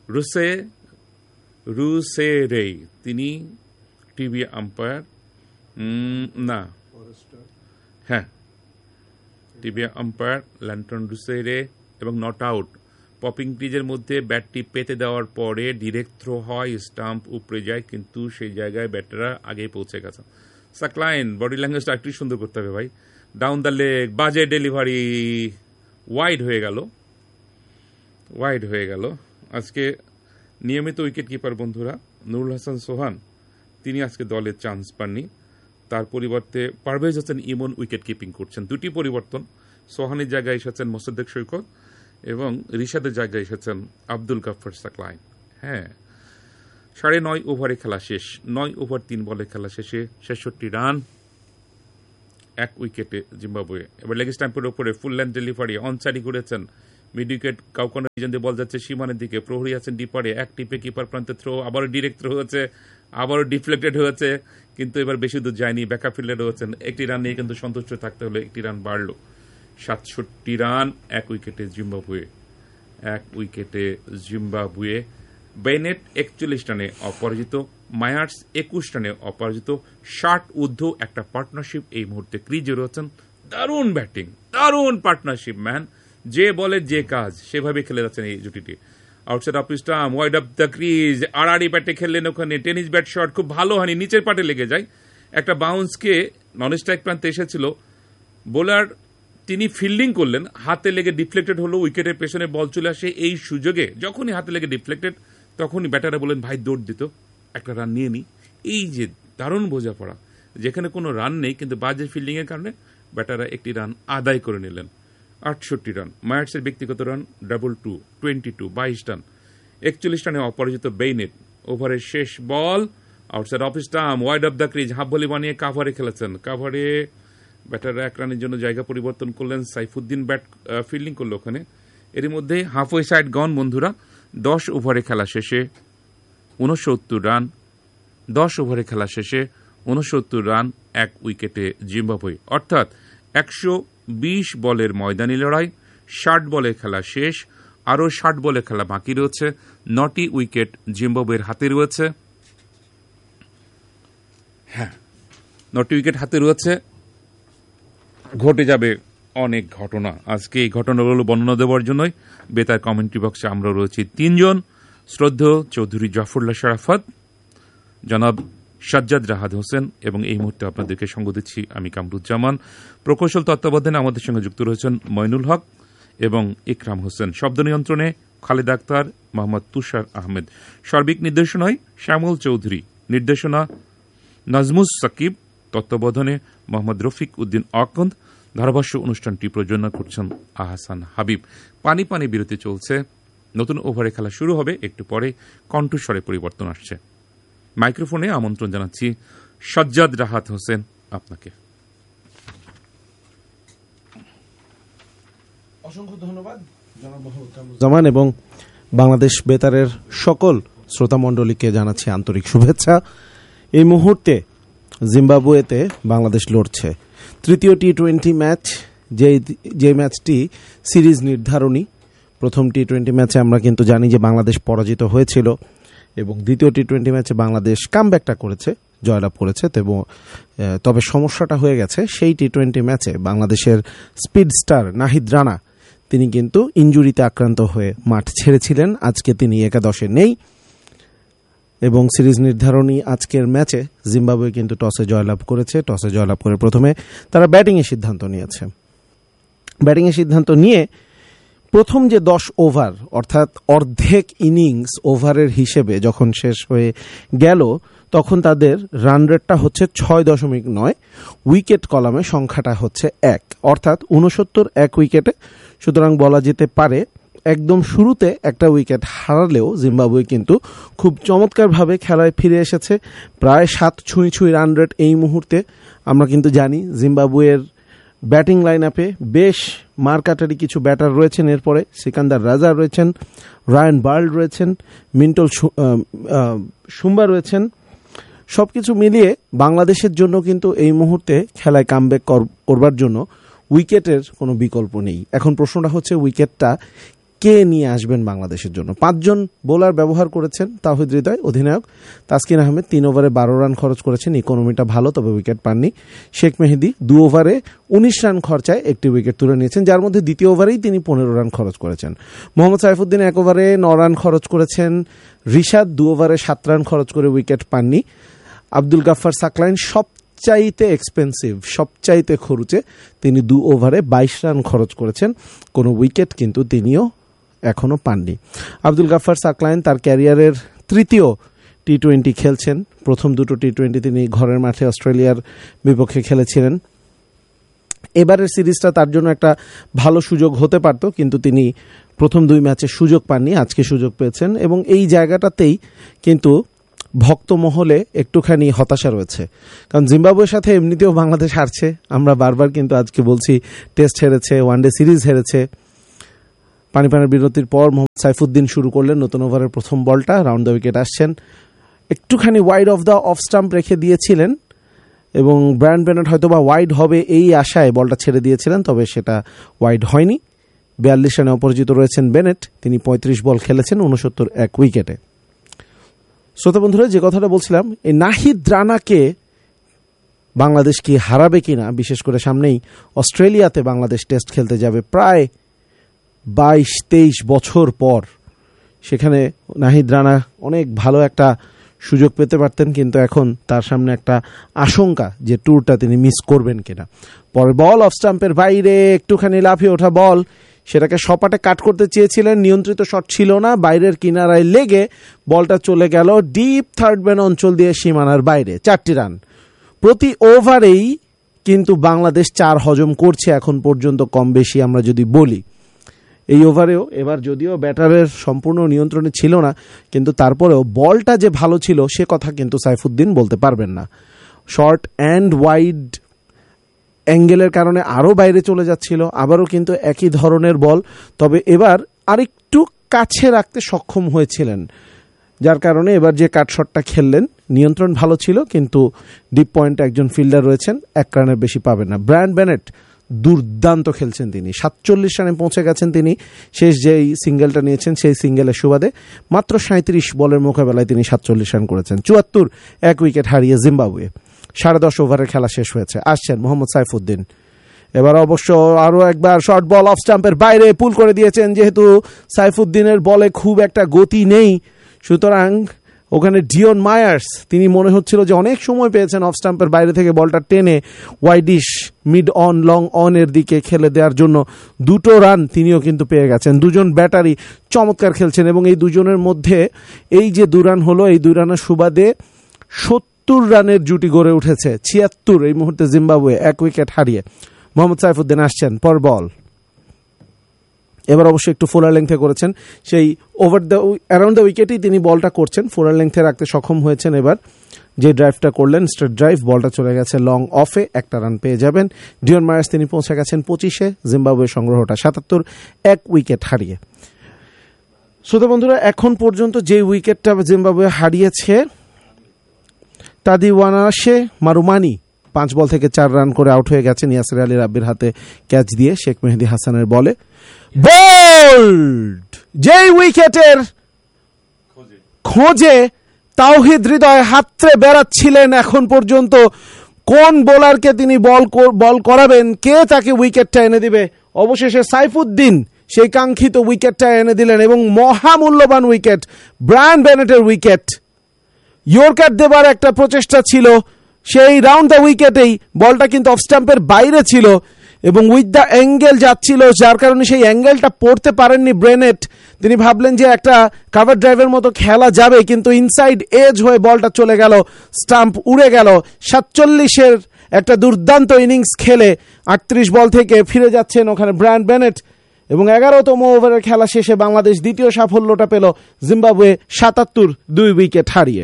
রুসে রুসেরেই, তিনি টিভি আম্পায়ার। না, হ্যাঁ, টিভি আম্পায়ার ল্যান্টন ডুসেরে এবং নট আউট। পপিং ক্রিজের মধ্যে ব্যাটটি পেতে দেওয়ার পরে ডিরেক্ট থ্রো হয়, স্টাম্প উপরে যায়, কিন্তু সেই জায়গায় ব্যাটাররা আগেই পৌঁছে গেছে। সাকলাইন বডি ল্যাঙ্গুয়েজটা একটু সুন্দর করতে হবে ভাই। ডাউন দ্য লেগ, বাজে ডেলিভারি, ওয়াইড হয়ে গেল, ওয়াইড হয়ে গেল। আজকে নিয়মিত উইকেট কিপার বন্ধুরা নুরুল হাসান সোহান, তিনি আজকে দলের চান্স পাননি। তার পরিবর্তে পারভেজ হোসেন ইমন উইকেট কিপিং করছেন। দুটি পরিবর্তন, সোহানের জায়গায় এসেছেন মোসাদ্দেক সৈকত এবং রিশাদের জায়গায় এসেছেন আব্দুল গাফফার সাকলাইন। হ্যাঁ, সাড়ে নয় ওভারে খেলা শেষ, নয় ওভার তিন বলে খেলা শেষে ছেষট্টি রান, এক উইকেটে জিম্বাবুয়ে। এবার লেগ স্ট্যাম্পের ওপরে ফুল লেন্থ ডেলিভারি, অনসাইডে করেছেন, মিড উইকেট কাউকানা রিজন দিয়ে বল যাচ্ছে সীমানের দিকে, প্রহরী আছেন ডিপারে, এক টিপে কিপার প্রান্তে থ্রো, আবারও ডিরেক্ট থ্রো হয়েছে, আবারও ডিফ্লেক্টেড হয়েছে, কিন্তু এবার বেশি দূর যায়নি, ব্যাকআপ ফিল্ডার হয়েছেন। একটি রান নিয়ে কিন্তু সন্তুষ্ট থাকতে হলে একটি রান বাড়লো, সাতষট্টি রান, এক উইকেটে জিম্বাবুয়ে, এক উইকেটে জিম্বাবুয়ে। বেনেট একচল্লিশ রানে অপরাজিত, মায়ার্স একুশ রানে অপরাজিত, ষাট ঊর্ধ্ব একটা পার্টনারশিপ এই মুহূর্তে ক্রিজে রয়েছেন। দারুণ ব্যাটিং, দারুণ পার্টনারশিপ ম্যান, যে বলে যে কাজ সেভাবে খেলে যাচ্ছেন এই জুটিটি। Outside of stump, wide of the crease, আড়াআড়ি ব্যাটে খেললেন ওখানে, টেনিস ব্যাট শট খুব ভালো হয়নি, নিচের পাটে লেগে যায়, একটা বাউন্সকে নন স্ট্রাইক প্রান্তে এসেছিল, বোলার তিনি ফিল্ডিং করলেন, হাতে লেগে ডিফ্লেক্টেড হলো, উইকেটের পেছনে বল চলে আসে। এই সুযোগে যখনই হাতে লেগে ডিফ্লেক্টেড তখনই ব্যাটাররা বললেন ভাই দৌড় দিত, একটা রান নিয়ে নি। এই যে দারুণ বোঝাপড়া, যেখানে কোনো রান নেই কিন্তু বাজে ফিল্ডিং এর কারণে ব্যাটাররা একটি রান আদায় করে নিলেন। আটষট্টি রান মায়ার্সের ব্যক্তিগত run double two, twenty two, বাইশ রান, একচল্লিশ রানে অপরাজিত বেইনেট। ওভারের শেষ বল, outside of stump, wide of the crease, half volley বানিয়ে কাভারে খেলেছেন। কাভারে ব্যাটাররা এক রানের জন্য জায়গা পরিবর্তন করলেন, সাইফুদ্দিন ব্যাট ফিল্ডিং করলো ওখানে। এর মধ্যে হাফওয়ে সাইড গন বন্ধুরা। দশ ওভারে খেলা শেষে উনসত্তর রান, দশ ওভারে খেলা শেষে উনসত্তর রান, এক উইকেটে জিম্বাবুয়ে। অর্থাৎ একশো বিশ বলের ময়দানি লড়াই, ষাট বলে খেলা শেষ, আরও ষাট বলে খেলা বাকি রয়েছে। নটি উইকেট জিম্বাবুয়ের হাতে রয়েছে। হ্যাঁ, নটি উইকেট হাতে রয়েছে। ঘটে যাবে অনেক ঘটনা। আজকে এই ঘটনাগুলো বর্ণনা দেওয়ার জন্যই বেতার কমেন্ট্রি বক্সে আমরা রয়েছি তিনজন। শ্রদ্ধেয় চৌধুরী জাফরুল্লাহ শরাফত, জনাব সাজ্জাদ রাহাত হোসেন এবং এই মুহূর্তে আপনাদেরকে সঙ্গ দিচ্ছি আমি কামরুজ্জামান। প্রকৌশল তত্ত্বাবধানে আমাদের সঙ্গে যুক্ত রয়েছেন মইনুল হক এবং ইকরাম হোসেন। শব্দ নিয়ন্ত্রণে খালেদ আক্তার, মোহাম্মদ তুষার আহমেদ। সার্বিক নির্দেশনায় শ্যামল চৌধুরী, নির্দেশনা নাজমুস সাকিব, তত্ত্বাবধানে মোহাম্মদ রফিক উদ্দিন আকন্দ। ধারাভাষ্য অনুষ্ঠানটি প্রযোজনা করছেন আহসান হাবিব। পানি পানি বিরতি চলছে, নতুন ওভারে খেলা শুরু হবে একটু পরে। কণ্ঠস্বরে পরিবর্তন আসছে। মাইক্রোফোনে আমন্ত্রণ জানাচ্ছি সাজ্জাদ রাহাত হোসেন আপনাকে। অসংখ্য ধন্যবাদ জনাব জামান এবং বাংলাদেশ বেতারের সকল শ্রোতামণ্ডলীকে জানাচ্ছি আন্তরিক শুভেচ্ছা। এই মুহূর্তে জিম্বাবুয়েতে বাংলাদেশ লড়ছে তৃতীয় টি টোয়েন্টি ম্যাচ, যে যে ম্যাচটি সিরিজ নির্ধারণী। প্রথম টি টোয়েন্টি ম্যাচে আমরা কিন্তু জানি যে বাংলাদেশ পরাজিত হয়েছিল এবং দ্বিতীয় টি টোয়েন্টি ম্যাচে বাংলাদেশ কামব্যাকটা করেছে, জয়লাভ করেছে। তবে সমস্যাটা হয়ে গেছে সেই টি টোয়েন্টি ম্যাচে বাংলাদেশের স্পিড স্টার নাহিদ রানা তিনি কিন্তু ইনজুরিতে আক্রান্ত হয়ে মাঠ ছেড়েছিলেন। আজকে তিনি একাদশে নেই এবং সিরিজ নির্ধারণী আজকের ম্যাচে জিম্বাবুয়ে কিন্তু টসে জয়লাভ করেছে। টসে জয়লাভ করে প্রথমে তারা ব্যাটিংয়ের সিদ্ধান্ত নিয়েছে। ব্যাটিংয়ের সিদ্ধান্ত নিয়ে প্রথম যে দশ ওভার অর্থাৎ অর্ধেক ইনিংস ওভারের হিসেবে যখন শেষ হয়ে গেল তখন তাদের রান রেটটা হচ্ছে ছয় দশমিক নয়, উইকেট কলামে সংখ্যাটা হচ্ছে এক, অর্থাৎ উনসত্তর এক উইকেটে। সুতরাং বলা যেতে পারে একদম শুরুতে একটা উইকেট হারালেও জিম্বাবুয়ে কিন্তু খুব চমৎকারভাবে খেলায় ফিরে এসেছে। প্রায় সাত ছুঁই ছুঁই রান রেট এই মুহূর্তে। আমরা কিন্তু জানি জিম্বাবুয়ের ব্যাটিং লাইন আপে বেশ মারকাটারি কিছু ব্যাটার রয়েছেন। এরপরে সিকান্দার রাজা রয়েছেন, রায়ান বার্ল্ড রয়েছেন, মিন্টল শুম্বা রয়েছেন। সব কিছু মিলিয়ে বাংলাদেশের জন্য কিন্তু এই মুহূর্তে খেলায় কামব্যাক করবার জন্য উইকেটের কোনো বিকল্প নেই। এখন প্রশ্নটা হচ্ছে উইকেটটা কে নিয়ে আসবেন বাংলাদেশের জন্য। পাঁচজন বোলার ব্যবহার করেছেন তাওহিদ হৃদয়, অধিনায়ক তাসকিন আহমেদ তিন ওভারে বারো রান খরচ করেছেন, ইকোনমিটা ভালো তবে উইকেট পাননি। শেখ মেহেদী দু ওভারে উনিশ রান খরচায় একটি উইকেট তুলে নিয়েছেন, যার মধ্যে দ্বিতীয় ওভারেই তিনি পনেরো রান খরচ করেছেন। মোহাম্মদ সাইফুদ্দিন এক ওভারে ন রান খরচ করেছেন। রিশাদ দু ওভারে সাত রান খরচ করে উইকেট পাননি। আব্দুল গাফফার সাকলাইন সবচাইতে এক্সপেন্সিভ, সবচাইতে খরচে, তিনি দু ওভারে বাইশ রান খরচ করেছেন, কোনো উইকেট কিন্তু তিনিও এখনও পাননি। আব্দুল গাফফার সাকলাইন তার ক্যারিয়ারের তৃতীয় টি টোয়েন্টি খেলছেন। প্রথম দুটো টি টোয়েন্টি তিনি ঘরের মাঠে অস্ট্রেলিয়ার বিপক্ষে খেলেছিলেন। এবারের সিরিজটা তার জন্য একটা ভালো সুযোগ হতে পারত, কিন্তু তিনি প্রথম দুই ম্যাচে সুযোগ পাননি, আজকে সুযোগ পেয়েছেন এবং এই জায়গাটাতেই কিন্তু ভক্ত মহলে একটুখানি হতাশা রয়েছে। কারণ জিম্বাবুয়ের সাথে এমনিতেও বাংলাদেশ হারছে, আমরা বারবার কিন্তু আজকে বলছি টেস্ট হেরেছে, ওয়ানডে সিরিজ হেরেছে। পানিপানের বিরতির পর মোহাম্মদ সাইফুদ্দিন শুরু করলেন নতুন ওভারের প্রথম বলটা, রাউন্ড দ্য উইকেট আসছেন, একটুখানি wide of the of stump রেখে দিয়েছিলেন এবং ব্রায়ান বেনেট হয়তো বা ওয়াইড হবে এই আশায় বলটা ছেড়ে দিয়েছিলেন, তবে সেটা ওয়াইড হয়নি। বিয়াল্লিশ রানে অপরাজিত রয়েছেন বেনেট, তিনি পঁয়ত্রিশ বল খেলেছেন উনসত্তর এক উইকেটে। শ্রোতা বন্ধুরা, যে কথাটা বলছিলাম, এই নাহিদ রানাকে বাংলাদেশ কি হারাবে কিনা, বিশেষ করে সামনেই অস্ট্রেলিয়াতে বাংলাদেশ টেস্ট খেলতে যাবে প্রায় বাইশ তেইশ বছর পর। সেখানে নাহিদ রানা অনেক ভালো একটা সুযোগ পেতে পারতেন, কিন্তু এখন তার সামনে একটা আশঙ্কা যে ট্যুরটা তিনি মিস করবেন কিনা। পরে বল অফ স্টাম্পের বাইরে একটুখানি লাফিয়ে ওঠা বল, সেটাকে সপাটে কাট করতে চেয়েছিলেন, নিয়ন্ত্রিত শট ছিল না, বাইরের কিনারায় লেগে বলটা চলে গেল ডিপ থার্ড ম্যান অঞ্চল দিয়ে সীমানার বাইরে। চারটি রান প্রতি ওভারেই কিন্তু বাংলাদেশ চার হজম করছে এখন পর্যন্ত, কম বেশি আমরা যদি বলি। এই ওভারেও এবার যদিও ব্যাটারের সম্পূর্ণ নিয়ন্ত্রণে ছিল না, কিন্তু তারপরেও বলটা যে ভালো ছিল সে কথা কিন্তু সাইফুদ্দিন বলতে পারবেন না। শর্ট অ্যান্ড ওয়াইড অ্যাঙ্গেলের কারণে আরও বাইরে চলে যাচ্ছিল, আবারও কিন্তু একই ধরনের বল, তবে এবার আরেকটু কাছে রাখতে সক্ষম হয়েছিলেন, যার কারণে এবার যে কাট শটটা খেললেন নিয়ন্ত্রণ ভালো ছিল, কিন্তু ডিপ পয়েন্টে একজন ফিল্ডার রয়েছেন, এক রানের বেশি পাবেন না। ব্রায়ান বেনেট দুর্দান্ত খেলছেন, তিনি সাতচল্লিশ রানে পৌঁছে গেছেন। তিনি শেষ যেই সিঙ্গেলটা নিয়েছেন সেই সিঙ্গেলের সুবাদে মাত্র সাঁত্রিশ বলের মোকাবেলায় তিনি সাতচল্লিশ রান করেছেন। চুয়াত্তর এক উইকেট হারিয়ে জিম্বাবুয়ে। সাড়ে দশ ওভারের খেলা শেষ হয়েছে। আসছেন মোহাম্মদ সাইফুদ্দিন, এবার অবশ্য আরও একবার শর্ট বল অফ স্টাম্পের বাইরে পুল করে দিয়েছেন। যেহেতু সাইফুদ্দিনের বলে খুব একটা গতি নেই, সুতরাং ওখানে ডিওন মায়ার্স, তিনি মনে হচ্ছিল যে অনেক সময় পেয়েছেন অফ স্টাম্পের বাইরে থেকে বলটা টেনে widish mid on long on এর দিকে খেলে দেওয়ার জন্য দুটো রান তিনিও কিন্তু পেয়ে গেছেন। দুজন ব্যাটারি চমৎকার খেলছেন এবং এই দুজনের মধ্যে এই যে দু রান হলো, এই দুই রানের সুবাদে সত্তর রানের জুটি গড়ে উঠেছে। ছিয়াত্তর এই মুহূর্তে জিম্বাবুয়ে এক উইকেট হারিয়ে। মোহাম্মদ সাইফুদ্দিন আসছেন, পর বল, এবার অবশ্যই একটু ফোলার লেংথে করেছেন, সেই ওভার দ্য অ্যারাউন্ড দ্য উইকেটেই তিনি বলটা করছেন, ফোলার লেংথে রাখতে সক্ষম হয়েছেন। এবার যে ড্রাইভটা করলেন স্ট্রেট ড্রাইভ, বলটা চলে গেছে লং অফে, একটা রান পেয়ে যাবেন। ডিওন মায়ার্স তিনি পৌঁছে গেছেন পঁচিশে, জিম্বাবুয়ের সংগ্রহটা সাতাত্তর, এক উইকেট হারিয়ে। শ্রোতা বন্ধুরা, এখন পর্যন্ত যে উইকেটটা জিম্বাবুয়ে হারিয়েছে, তাদিওয়ানাশে মারুমানি পাঁচ বল থেকে চার রান করে আউট হয়ে গেছেন ইয়াসির আলী রাব্বির হাতে ক্যাচ দিয়ে শেখ মেহেদী হাসানের বলে। বোল্ড যেই উইকেটের খোঁজে তাওহিদ হৃদয় হাতড়ে বেড়াচ্ছিলেন এখন পর্যন্ত, কোন বোলারকে তিনি বল বল করাবেন, কে তাকে উইকেটটা এনে দিবে, অবশেষে সাইফুদ্দিন সেই কাঙ্ক্ষিত উইকেটটা এনে দিলেন এবং মহামূল্যবান উইকেট, ব্রায়ান বেনেটের উইকেট। ইয়র্কার দেবার একটা প্রচেষ্টা ছিল, সেই রাউন্ড দ্য উইকেটেই বলটা কিন্তু অফ স্টাম্পের বাইরে ছিল এবং উইথ দ্য অ্যাঙ্গেল যাচ্ছিল, যার কারণে সেই অ্যাঙ্গেলটা পড়তে পারেননি বেনেট। তিনি ভাবলেন যে একটা কাভার ড্রাইভের মতো খেলা যাবে, কিন্তু ইনসাইড এজ হয়ে বলটা চলে গেল, স্টাম্প উড়ে গেল। সাতচল্লিশের একটা দুর্দান্ত ইনিংস খেলে আটত্রিশ বল থেকে ফিরে যাচ্ছেন ওখানে ব্রায়ান বেনেট এবং এগারোতম ওভারের খেলা শেষে বাংলাদেশ দ্বিতীয় সাফল্যটা পেল জিম্বাবুয়ে সাতাত্তর দুই উইকেট হারিয়ে।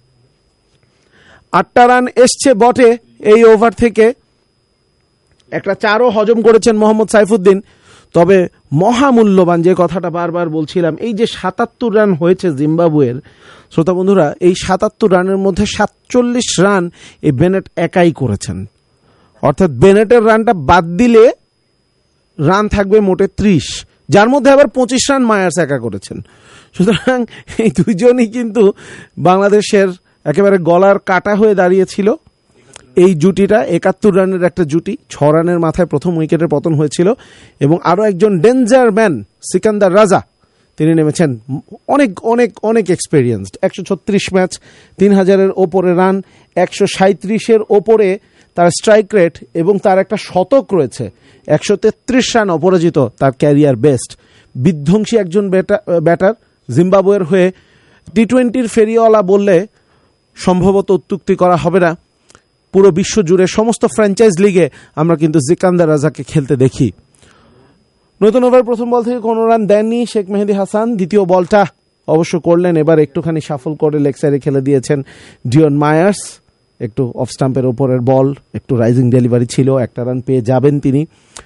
আটটা রান এসছে বটে এই ওভার থেকে, একটা চারও হজম করেছেন মোহাম্মদ সাইফুদ্দিন, তবে মহামূল্যবান যে কথাটা বারবার বলছিলাম, এই যে সাতাত্তর রান হয়েছে জিম্বাবুয়ের, শ্রোতা বন্ধুরা, এই সাতাত্তর রানের মধ্যে সাতচল্লিশ রান এই বেনেট একাই করেছেন, অর্থাৎ বেনেটের রানটা বাদ দিলে রান থাকবে মোটে ত্রিশ, যার মধ্যে আবার পঁচিশ রান মায়ার্স একা করেছেন। সুতরাং এই দুইজনই কিন্তু বাংলাদেশের একেবারে গলার কাটা হয়ে দাঁড়িয়েছিল। এই জুটিটা একাত্তর রানের একটা জুটি, ছ রানের মাথায় প্রথম উইকেটের পতন হয়েছিল এবং আরও একজন ডেঞ্জার ম্যান সিকান্দার রাজা, তিনি নেমেছেন অনেক অনেক অনেক এক্সপেরিয়েন্সড। একশো ছত্রিশ ম্যাচ, তিন হাজারের ওপরে রান, একশো সাঁত্রিশের ওপরে তার স্ট্রাইক রেট এবং তার একটা শতক রয়েছে, একশো তেত্রিশ রান অপরাজিত, তার ক্যারিয়ার বেস্ট। বিধ্বংসী একজন ব্যাটার, জিম্বাবুয়ের হয়ে টি টোয়েন্টির ফেরিওয়ালা বললে সম্ভবত অত্যুক্তি করা হবে না। পুরো বিশ্ব জুড়ে সমস্ত ফ্র্যাঞ্চাইজ লিগে আমরা কিন্তু সিকান্দার রাজাকে খেলতে দেখি। নতুন ওভার প্রথম বল থেকে কোনো রান দেননি শেখ মেহেদী হাসান, দ্বিতীয় বলটা অবশ্য করলেন, এবার একটুখানি শাফল করে লেগ সাইডে খেলে দিয়েছেন ডিওন মায়ার্স। একটু অফ স্টাম্পের ওপরের বল, একটু রাইজিং ডেলিভারি ছিল, একটা রান পেয়ে যাবেন তিনি।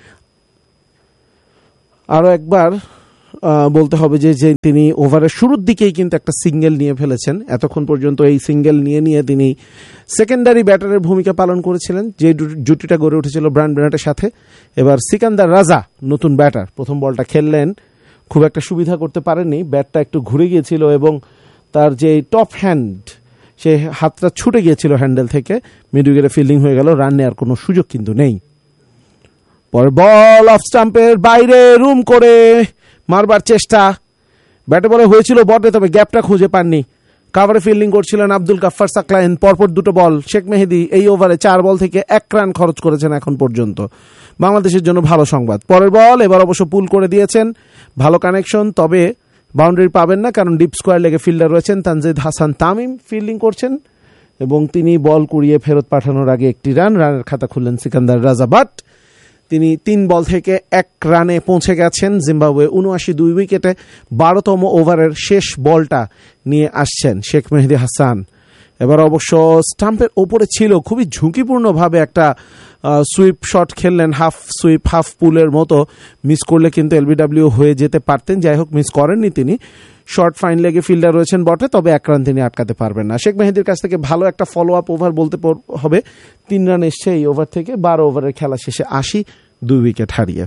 আরও একবার বলতে হবে যে যে তিনি ওভারের শুরুর দিকেই কিন্তু একটা সিঙ্গেল নিয়ে ফেলেছেন। এতক্ষণ পর্যন্ত এই সিঙ্গেল নিয়ে নিয়ে তিনি সেকেন্ডারি ব্যাটারের ভূমিকা পালন করেছিলেন, যে জুটিটা গড়ে উঠেছিল ব্রায়ান বেনেটের সাথে। এবার সিকান্দার রাজা নতুন ব্যাটার, প্রথম বলটা খেললেন, খুব একটা সুবিধা করতে পারেননি, ব্যাটটা একটু ঘুরে গিয়েছিল এবং তার যে টপ হ্যান্ড সে হাতটা ছুটে গিয়েছিল হ্যান্ডেল থেকে, মিড উইকেটে ফিল্ডিং হয়ে গেল, রান নেওয়ার কোনো সুযোগ কিন্তু নেই। পরে বল অফ স্টাম্পের বাইরে রুম করে মারবার চেষ্টা, ব্যাটে বলে হয়েছিল বটে, তবে গ্যাপটা খুঁজে পাননি। কাভারে ফিল্ডিং করছিলেন আব্দুল গাফফার সাকলাইন, পরপর দুটো বল। শেখ মেহেদী এই ওভারে চার বল থেকে এক রান খরচ করেছেন এখন পর্যন্ত, বাংলাদেশের জন্য ভালো সংবাদ। পরের বল এবার অবশ্য পুল করে দিয়েছেন, ভালো কানেকশন, তবে বাউন্ডারি পাবেন না, কারণ ডিপ স্কোয়ার লেগে ফিল্ডার রয়েছেন তানজিদ হাসান তামিম ফিল্ডিং করছেন এবং তিনি বল কুড়িয়ে ফেরত পাঠানোর আগে একটি রান, রানের খাতা খুললেন সিকান্দার রাজা। বাট তিনি তিন বল থেকে এক রানে পৌঁছে গেছেন। জিম্বাবুয়ে উনআশি দুই উইকেটে বারোতম ওভারের শেষ বলটা নিয়ে আসছেন শেখ মেহেদী হাসান। এবার অবশ্য স্টাম্পের ওপরে ছিল, খুবই ঝুঁকিপূর্ণভাবে একটা sweep shot খেললেন, half sweep half পুলের মতো, মিস করলে কিন্তু এলবিডব্লিউ হয়ে যেতে পারতেন। যাই হোক, মিস করেননি তিনি। শর্ট ফাইন লেগে ফিল্ডার রয়েছেন বটে, তবে এক রান তিনি আটকাতে পারবেন না। শেখ মেহেদীর কাছ থেকে ভালো একটা ফলো আপ ওভার বলতে হবে, তিন রান এসছে এই ওভার থেকে। বারো ওভারের খেলা শেষে আশি, দুই উইকেট হারিয়ে।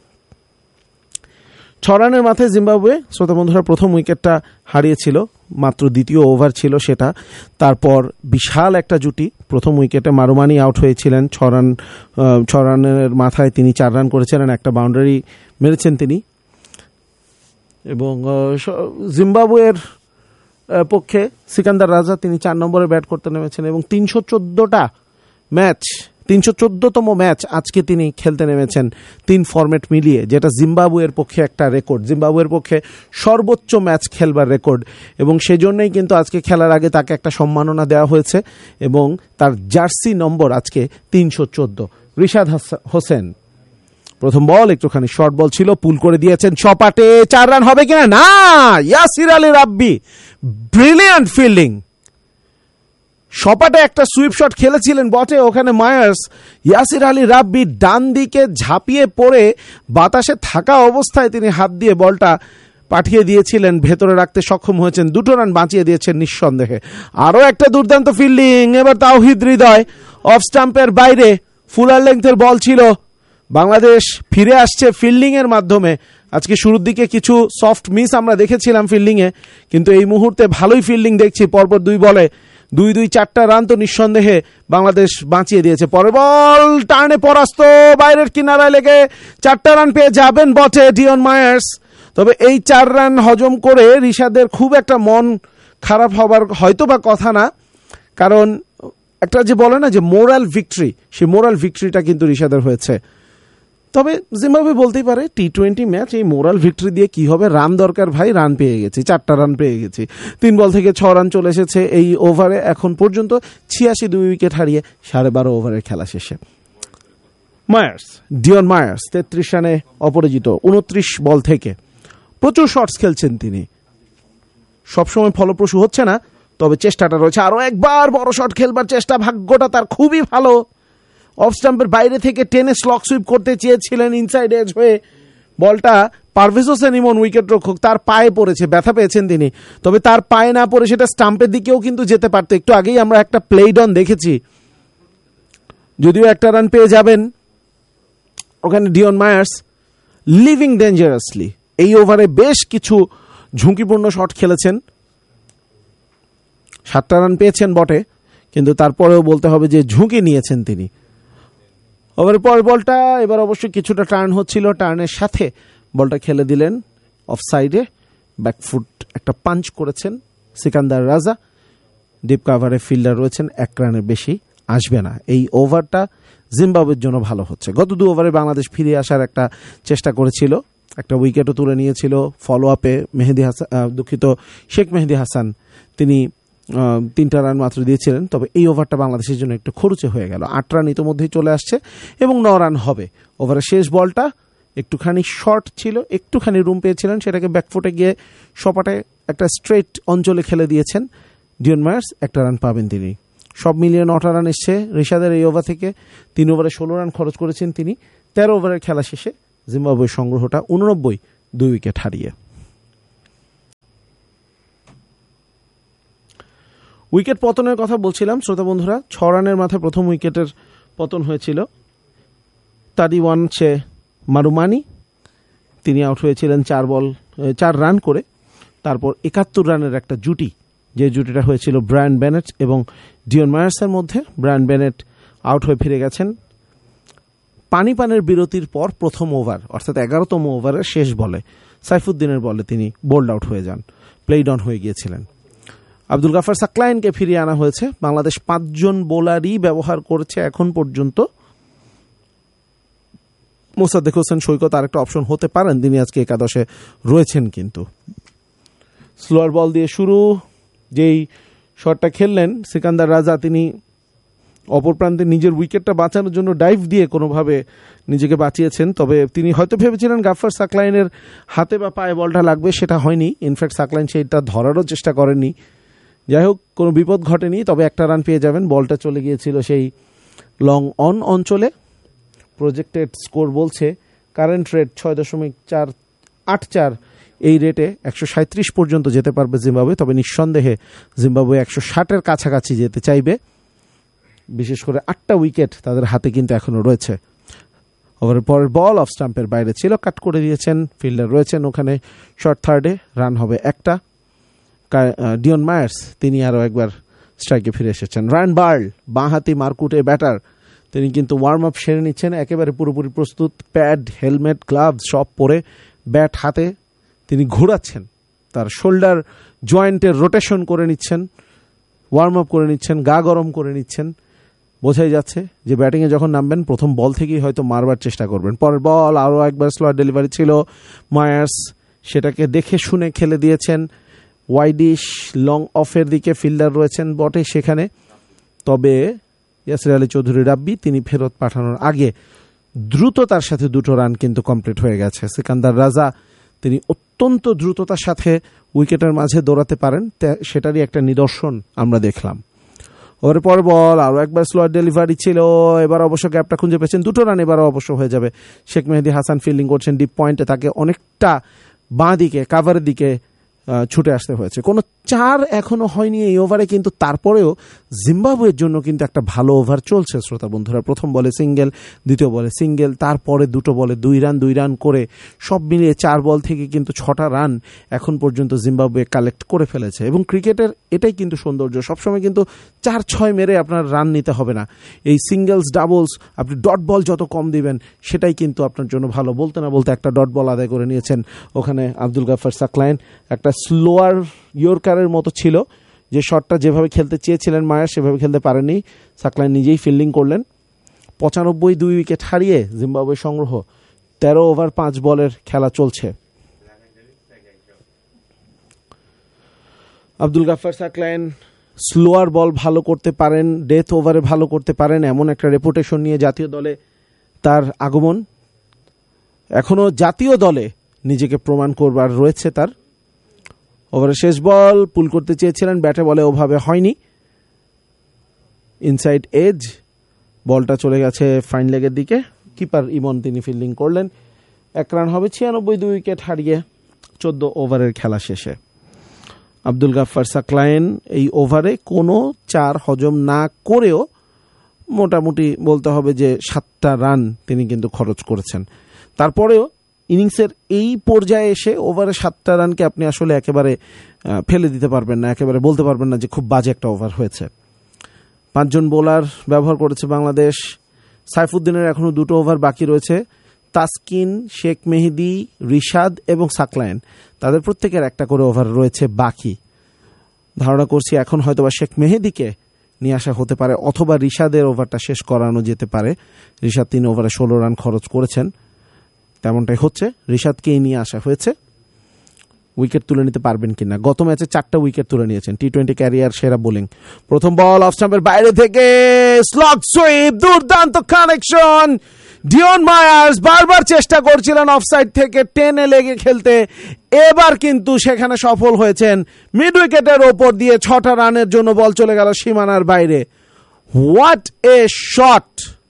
ছ রানের মাথায় জিম্বাবুয়ে শ্রোতা বন্ধুরা প্রথম উইকেটটা হারিয়েছিল, মাত্র দ্বিতীয় ওভার ছিল সেটা। তারপর বিশাল একটা জুটি, প্রথম উইকেটে মারুমানি আউট হয়েছিলেন, ছ রান ছ রানের মাথায় তিনি চার রান করেছিলেন, একটা বাউন্ডারি মেরেছেন তিনি। এবং জিম্বাবুয়ের পক্ষে সিকান্দার রাজা তিনি চার নম্বরে ব্যাট করতে নেমেছেন এবং তিনশো চোদ্দটা ম্যাচ, তিনশো চোদ্দতম ম্যাচ আজকে তিনি খেলতে নেমেছেন তিন ফরম্যাট মিলিয়ে, যেটা জিম্বাবুয়ের পক্ষে একটা রেকর্ড, জিম্বাবুয়ের পক্ষে সর্বোচ্চ ম্যাচ খেলবার রেকর্ড। এবং সেই জন্যই কিন্তু আজকে খেলার আগে তাকে একটা সম্মাননা দেওয়া হয়েছে এবং তার জার্সি নম্বর আজকে তিনশো চোদ্দ। রিশাদ হোসেন প্রথম বল একটুখানি শর্ট বল ছিল, পুল করে দিয়েছেন, সপাটে চার রান হবে কিনা, না, ইয়াসির আলী রাব্বি ব্রিলিয়ান্ট ফিল্ডিং, সপাটে একটা সুইপ শট খেলেছিলেন বটে ওখানে মায়ার্স, ইয়াসির আলী রাব্বি ডান দিকে ঝাঁপিয়ে পড়ে বাতাসে থাকা অবস্থায় তিনি হাত দিয়ে বলটা পাঠিয়ে দিয়েছিলেন, ভেতরে রাখতে সক্ষম হয়েছেন, দুটো রান বাঁচিয়ে দিয়েছেন নিঃসন্দেহে। আরও একটা দুর্দান্ত ফিল্ডিং, এবার তাওহিদ হৃদয় অফ স্টাম্পের বাইরে, ফুলার লেংথের বল ছিল। বাংলাদেশ ফিরে আসছে ফিল্ডিং এর মাধ্যমে। আজকে শুরুর দিকে কিছু সফট মিস আমরা দেখেছিলাম ফিল্ডিং এ, কিন্তু এই মুহূর্তে ভালোই ফিল্ডিং দেখছি। পরপর দুই বলে দুই দুই চারটা রান তো নিঃসন্দেহে বাংলাদেশ বাঁচিয়ে দিয়েছে। পরে বল টার্নে পরাস্ত, বাইরের কিনারায় লেগে চারটা রান পেয়ে যাবেন বটে ডিওন মায়ার্স। তবে এই চার রান হজম করে রিশাদের খুব একটা মন খারাপ হবার হয়তো বা কথা না, কারণ একটা যে বলে না যে মোরাল ভিক্টরি, সেই মোরাল ভিক্টরিটা কিন্তু রিশাদের হয়েছে। তবে জিম্বাবুয়ে বলতেই পারে টি টোয়েন্টি ম্যাচ, এই মোরাল ভিক্টরি দিয়ে কি হবে, রান দরকার ভাই, রান পেয়ে গেছি, চারটা রান পেয়ে গেছি, তিন বল থেকে ছ রান চলে এসেছে এই ওভারে এখন পর্যন্ত, ছিয়াশি দুই উইকেট হারিয়ে সাড়ে বারো ওভারের খেলা শেষে। মায়ার্স, ডিওন মায়ার্স তেত্রিশ রানে অপরাজিত, উনত্রিশ বল থেকে প্রচুর শটস খেলছেন তিনি, সবসময় ফলপ্রসূ হচ্ছে না, তবে চেষ্টাটা রয়েছে। আরো একবার বড় শট খেলবার চেষ্টা, ভাগ্যটা তার খুবই ভালো, অফ স্টাম্পের বাইরে থেকে টেনে স্লক সুইপ করতে চেয়েছিলেন ইনসাইড এজ হয়ে, বলটা পারভেজ হোসেন ইমন উইকেট রক্ষক তার পায়ে পড়েছে, ব্যথা পেয়েছেন তিনি, তবে তার পায়ে না পড়ে সেটা স্টাম্পের দিকেও কিন্তু যেতে পারত। একটু আগেই আমরা একটা প্লেড অন দেখেছি, যদিও একটা রান পেয়ে যাবেন ওখানে ডিওন মায়ার্স, লিভিং ডেঞ্জারাসলি, এই ওভারে বেশ কিছু ঝুঁকিপূর্ণ শট খেলেছেন। সাতটা রান পেয়েছেন বটে, কিন্তু তারপরেও বলতে হবে যে ঝুঁকি নিয়েছেন তিনি। ওভারের পর বলটা এবার অবশ্যই কিছুটা টার্ন হচ্ছিল, টার্নের সাথে বলটা খেলে দিলেন অফ সাইডে। ব্যাকফুট একটা পাঞ্চ করেছেন সিকান্দার রাজা। ডিপ কাভারে ফিল্ডার রয়েছেন, এক রানের বেশি আসবে না। এই ওভারটা জিম্বাবুয়ের জন্য ভালো হচ্ছে। গত দু ওভারে বাংলাদেশ ফিরে আসার একটা চেষ্টা করেছিল, একটা উইকেটও তুলে নিয়েছিল। ফলো আপে মেহেদি হাসান, দুঃখিত শেখ মেহেদি হাসান, তিনি তিনটা রান মাত্র দিয়েছিলেন। তবে এই ওভারটা বাংলাদেশের জন্য একটু খরচে হয়ে গেল। আট রান ইতিমধ্যেই চলে আসছে এবং ন রান হবে। ওভারের শেষ বলটা একটুখানি শর্ট ছিল, একটুখানি রুম পেয়েছিলেন, সেটাকে ব্যাকফুটে গিয়ে সপাটে একটা স্ট্রেট অঞ্চলে খেলে দিয়েছেন ডিয়ন মায়ার্স। একটা রান পাবেন তিনি। সব মিলিয়ে নটা রান এসছে রিশাদের এই ওভার থেকে। তিন ওভারে ষোলো রান খরচ করেছেন তিনি। তেরো ওভারের খেলা শেষে জিম্বাবুয়ের সংগ্রহটা উননব্বই, দুই উইকেট হারিয়ে। উইকেট পতনের কথা বলছিলাম শ্রোতা বন্ধুরা। ছ রানের মাথায় প্রথম উইকেটের পতন হয়েছিল। তাদি ওয়ান সে মারুমানি, তিনি আউট হয়েছিলেন চার বল চার রান করে। তারপর একাত্তর রানের একটা জুটি, যে জুটিটা হয়েছিল ব্রায়ান বেনেট এবং ডিয়ন মায়ার্সের মধ্যে। ব্রায়ান বেনেট আউট হয়ে ফিরে গেছেন পানি পানের বিরতির পর প্রথম ওভার, অর্থাৎ এগারোতম ওভারের শেষ বলে সাইফুদ্দিনের বলে তিনি বোল্ড আউট হয়ে যান, প্লেড অন হয়ে গিয়েছিলেন। আব্দুল গাফার সাকলাইনকে ফিরিয়ে আনা হয়েছে। বাংলাদেশ পাঁচজন বোলারই ব্যবহার করেছে এখন পর্যন্ত। মোসাদ্দেক হোসেন সৈকত আরেকটা অপশন হতে পারেন, তিনি আজকে একাদশে রয়েছেন। কিন্তু স্লোয়ার বল দিয়ে শুরু, যেই শটটা খেললেন সিকান্দার রাজা, তিনি অপর প্রান্তে নিজের উইকেটটা বাঁচানোর জন্য ডাইভ দিয়ে কোনোভাবে নিজেকে বাঁচিয়েছেন। তবে তিনি হয়তো ভেবেছিলেন গাফার সাকলাইনের হাতে বা পায়ে বলটা লাগবে, সেটা হয়নি। ইনফ্যাক্ট সাকলাইন সেইটা ধরারও চেষ্টা করেননি। যাই হোক, কোনো বিপদ ঘটেনি। তবে একটা রান পেয়ে যাবেন। বলটা চলে গিয়েছিল সেই লং অন অঞ্চলে। প্রজেক্টেড স্কোর বলছে কারেন্ট রেট ছয় দশমিক চার আট চার, এই রেটে একশো সাঁত্রিশ পর্যন্ত যেতে পারবে জিম্বাবুয়ে। তবে নিঃসন্দেহে জিম্বাবুয়ে একশো ষাটের কাছাকাছি যেতে চাইবে। বিশেষ করে আটটা উইকেট তাদের হাতে কিন্তু এখনো রয়েছে। ওভারের পরের বল অফ স্টাম্পের বাইরে ছিল, কাট করে দিয়েছেন। ফিল্ডার রয়েছেন ওখানে শর্ট থার্ডে, রান হবে একটা। ডিয়ন মায়ার্স তিনি আরও একবার স্ট্রাইকে ফিরে এসেছেন। রায়ান বার্ল বাঁহাতি মারকুটে ব্যাটার, তিনি কিন্তু ওয়ার্ম আপ সেরে নিচ্ছেন, একেবারে পুরোপুরি প্রস্তুত। প্যাড, হেলমেট, গ্লাভস সব পরে ব্যাট হাতে তিনি ঘোরাচ্ছেন, তার শোল্ডার জয়েন্টের রোটেশন করে নিচ্ছেন, ওয়ার্ম আপ করে নিচ্ছেন, গা গরম করে নিচ্ছেন। বোঝাই যাচ্ছে যে ব্যাটিংয়ে যখন নামবেন প্রথম বল থেকেই হয়তো মারবার চেষ্টা করবেন। পরের বল আরও একবার স্লোয়ার ডেলিভারি ছিল। মায়ার্স সেটাকে দেখে শুনে খেলে দিয়েছেন ওয়াইডিশ লং অফের দিকে। ফিল্ডার রয়েছেন বটে সেখানে, তবে ইয়াসির আলী চৌধুরী রাব্বি তিনি ফেরত পাঠানোর আগে দ্রুততার সাথে দুটো রান কিন্তু কমপ্লিট হয়ে গেছে। সিকান্দার রাজা তিনি অত্যন্ত দ্রুততার সাথে উইকেটের মাঝে দৌড়াতে পারেন, সেটারই একটা নিদর্শন আমরা দেখলাম। ওর পর বল আরও একবার স্লোয়ার ডেলিভারি ছিল। এবার অবশ্য গ্যাপটা খুঁজে পেয়েছেন, দুটো রান এবারও অবশ্য হয়ে যাবে। শেখ মেহেদি হাসান ফিল্ডিং করছেন ডিপ পয়েন্টে, তাকে অনেকটা বাঁ দিকে কাভারের দিকে ছুটে আসতে হয়েছে। কোনো চার এখনো হয়নি এই ওভারে, কিন্তু তারপরেও জিম্বাবুয়ের জন্য কিন্তু একটা ভালো ওভার চলছে শ্রোতা বন্ধুরা। প্রথম বলে সিঙ্গেল, দ্বিতীয় বলে সিঙ্গেল, তারপরে দুটো বলে দুই রান দুই রান করে সব মিলিয়ে চার বল থেকে কিন্তু ছটা রান এখন পর্যন্ত জিম্বাবুয়ে কালেক্ট করে ফেলেছে। এবং ক্রিকেটের এটাই কিন্তু সৌন্দর্য, সবসময় কিন্তু চার ছয় মেরে আপনার রান নিতে হবে না। এই সিঙ্গেলস ডাবলস আপনি ডট বল যত কম দিবেন সেটাই কিন্তু আপনার জন্য ভালো। বলতে না বলতে একটা ডট বল আদায় করে নিয়েছেন ওখানে আব্দুল গাফার সাকলাইন। একটা স্লোয়ার ইয়র্কারের মতো ছিল, যে শটটা যেভাবে খেলতে চেয়েছিলেন মায়ার সেভাবে খেলতে পারেননি। সাকলাইন নিজেই ফিল্ডিং করলেন। পঁচানব্বই, দুই উইকেট হারিয়ে জিম্বাবুয়ে সংগ্রহ। তেরো ওভার পাঁচ বলের খেলা চলছে। আব্দুল গাফার সাকলাইন স্লোয়ার বল ভালো করতে পারেন, ডেথ ওভারে ভালো করতে পারেন, এমন একটা রেপুটেশন নিয়ে জাতীয় দলে তার আগমন। এখনো জাতীয় দলে নিজেকে প্রমাণ করবার রয়েছে তার। ওভারের শেষ বল পুল করতে চেয়েছিলেন, ব্যাটে বলে ওভাবে হয়নি। ইনসাইড এজ, বলটা চলে গেছে ফাইন লেগের দিকে। কিপার ইমন তিনি ফিল্ডিং করলেন। এক রান হবে, ছিয়ানব্বই, দুই উইকেট হারিয়ে চোদ্দ ওভারের খেলা শেষে। আব্দুল গাফার সাকলাইন এই ওভারে কোনো চার হজম না করেও মোটামুটি বলতে হবে যে সাতটা রান তিনি কিন্তু খরচ করেছেন। তারপরেও ইনিংসের এই পর্যায়ে এসে ওভারে সাতটা রানকে আপনি আসলে একেবারে ফেলে দিতে পারবেন না, একেবারে বলতে পারবেন না যে খুব বাজে একটা ওভার হয়েছে। পাঁচজন বোলার ব্যবহার করেছে বাংলাদেশ। সাইফুদ্দিনের এখনো দুটো ওভার বাকি রয়েছে। তাসকিন, শেখ মেহেদী, রিশাদ এবং সাকলায়েন তাদের প্রত্যেকের একটা করে ওভার রয়েছে বাকি। ধারণা করছি এখন হয়তোবা শেখ মেহেদীকে নিয়ে আসা হতে পারে, অথবা রিশাদের ওভারটা শেষ করানো যেতে পারে। রিশাদ তিন ওভারে ষোলো রান খরচ করেছেন, তেমনটাই হচ্ছে। রিশাদকেই নিয়ে আসা হয়েছে। উইকেট তুলে নিতে পারবেন কিনা। গত ম্যাচে চারটা উইকেট তুলে নিয়েছেন, টি টোয়েন্টি ক্যারিয়ার সেরা বোলিং। প্রথম বল অফ স্টাম্পের বাইরে থেকে স্লগ সুইপ, দুর্দান্ত কানেকশন। ডিওন মায়ার্স বারবার চেষ্টা করছিলেন অফসাইড থেকে টেনে লেগে খেলতে, এবার কিন্তু সেখানে সফল হয়েছেন। মিড উইকেটের ওপর দিয়ে ছটা রানের জন্য বল চলে গেল সীমানার বাইরে। What a shot!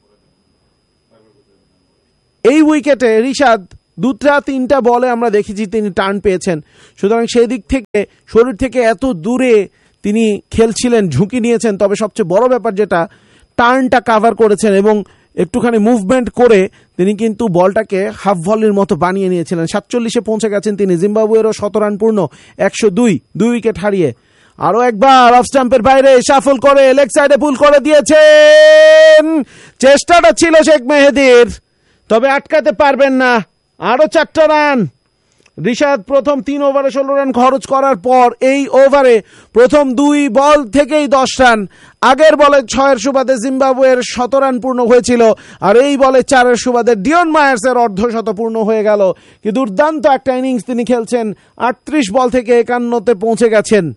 এই উইকেটে রিশাদ দুটা তিনটা বলে আমরা দেখেছি তিনি টার্ন পেয়েছেন, সুতরাং সেই দিক থেকে শরীর থেকে এত দূরে তিনি খেলছিলেন, ঝুঁকি নিয়েছেন। তবে সবচেয়ে বড় ব্যাপার যেটা, টার্নটা কাভার করেছেন এবং একটুখানি মুভমেন্ট করে তিনি কিন্তু বলটাকে হাফ ভলির মতো বানিয়ে নিয়েছিলেন। সাতচল্লিশে পৌঁছে গেছেন তিনি। জিম্বাবুয়েরও শত রান পূর্ণ, একশো দুই, দুই উইকেট হারিয়ে। আরো একবার অফ স্টাম্পের বাইরে শাফল করে লেগ সাইডে পুল করে দিয়েছেন। চেষ্টাটা ছিল শেখ মেহেদীর, তবে আটকাতে পারবেন না। আরো চারটা রান। রিশাদ প্রথম তিন ওভারে ষোলো রান খরচ করার পর এই ওভারে প্রথম দুই বল থেকেই দশ রান। আগের বলে ছয়ের সুবাদে জিম্বাবুয়ের শত রান পূর্ণ হয়েছিল, আর এই বলে চারের সুবাদে ডিওন মায়ার্সের অর্ধশত পূর্ণ হয়ে গেল। কি দুর্দান্ত একটা ইনিংস তিনি খেলছেন। আটত্রিশ বল থেকে একান্নতে পৌঁছে গেছেন।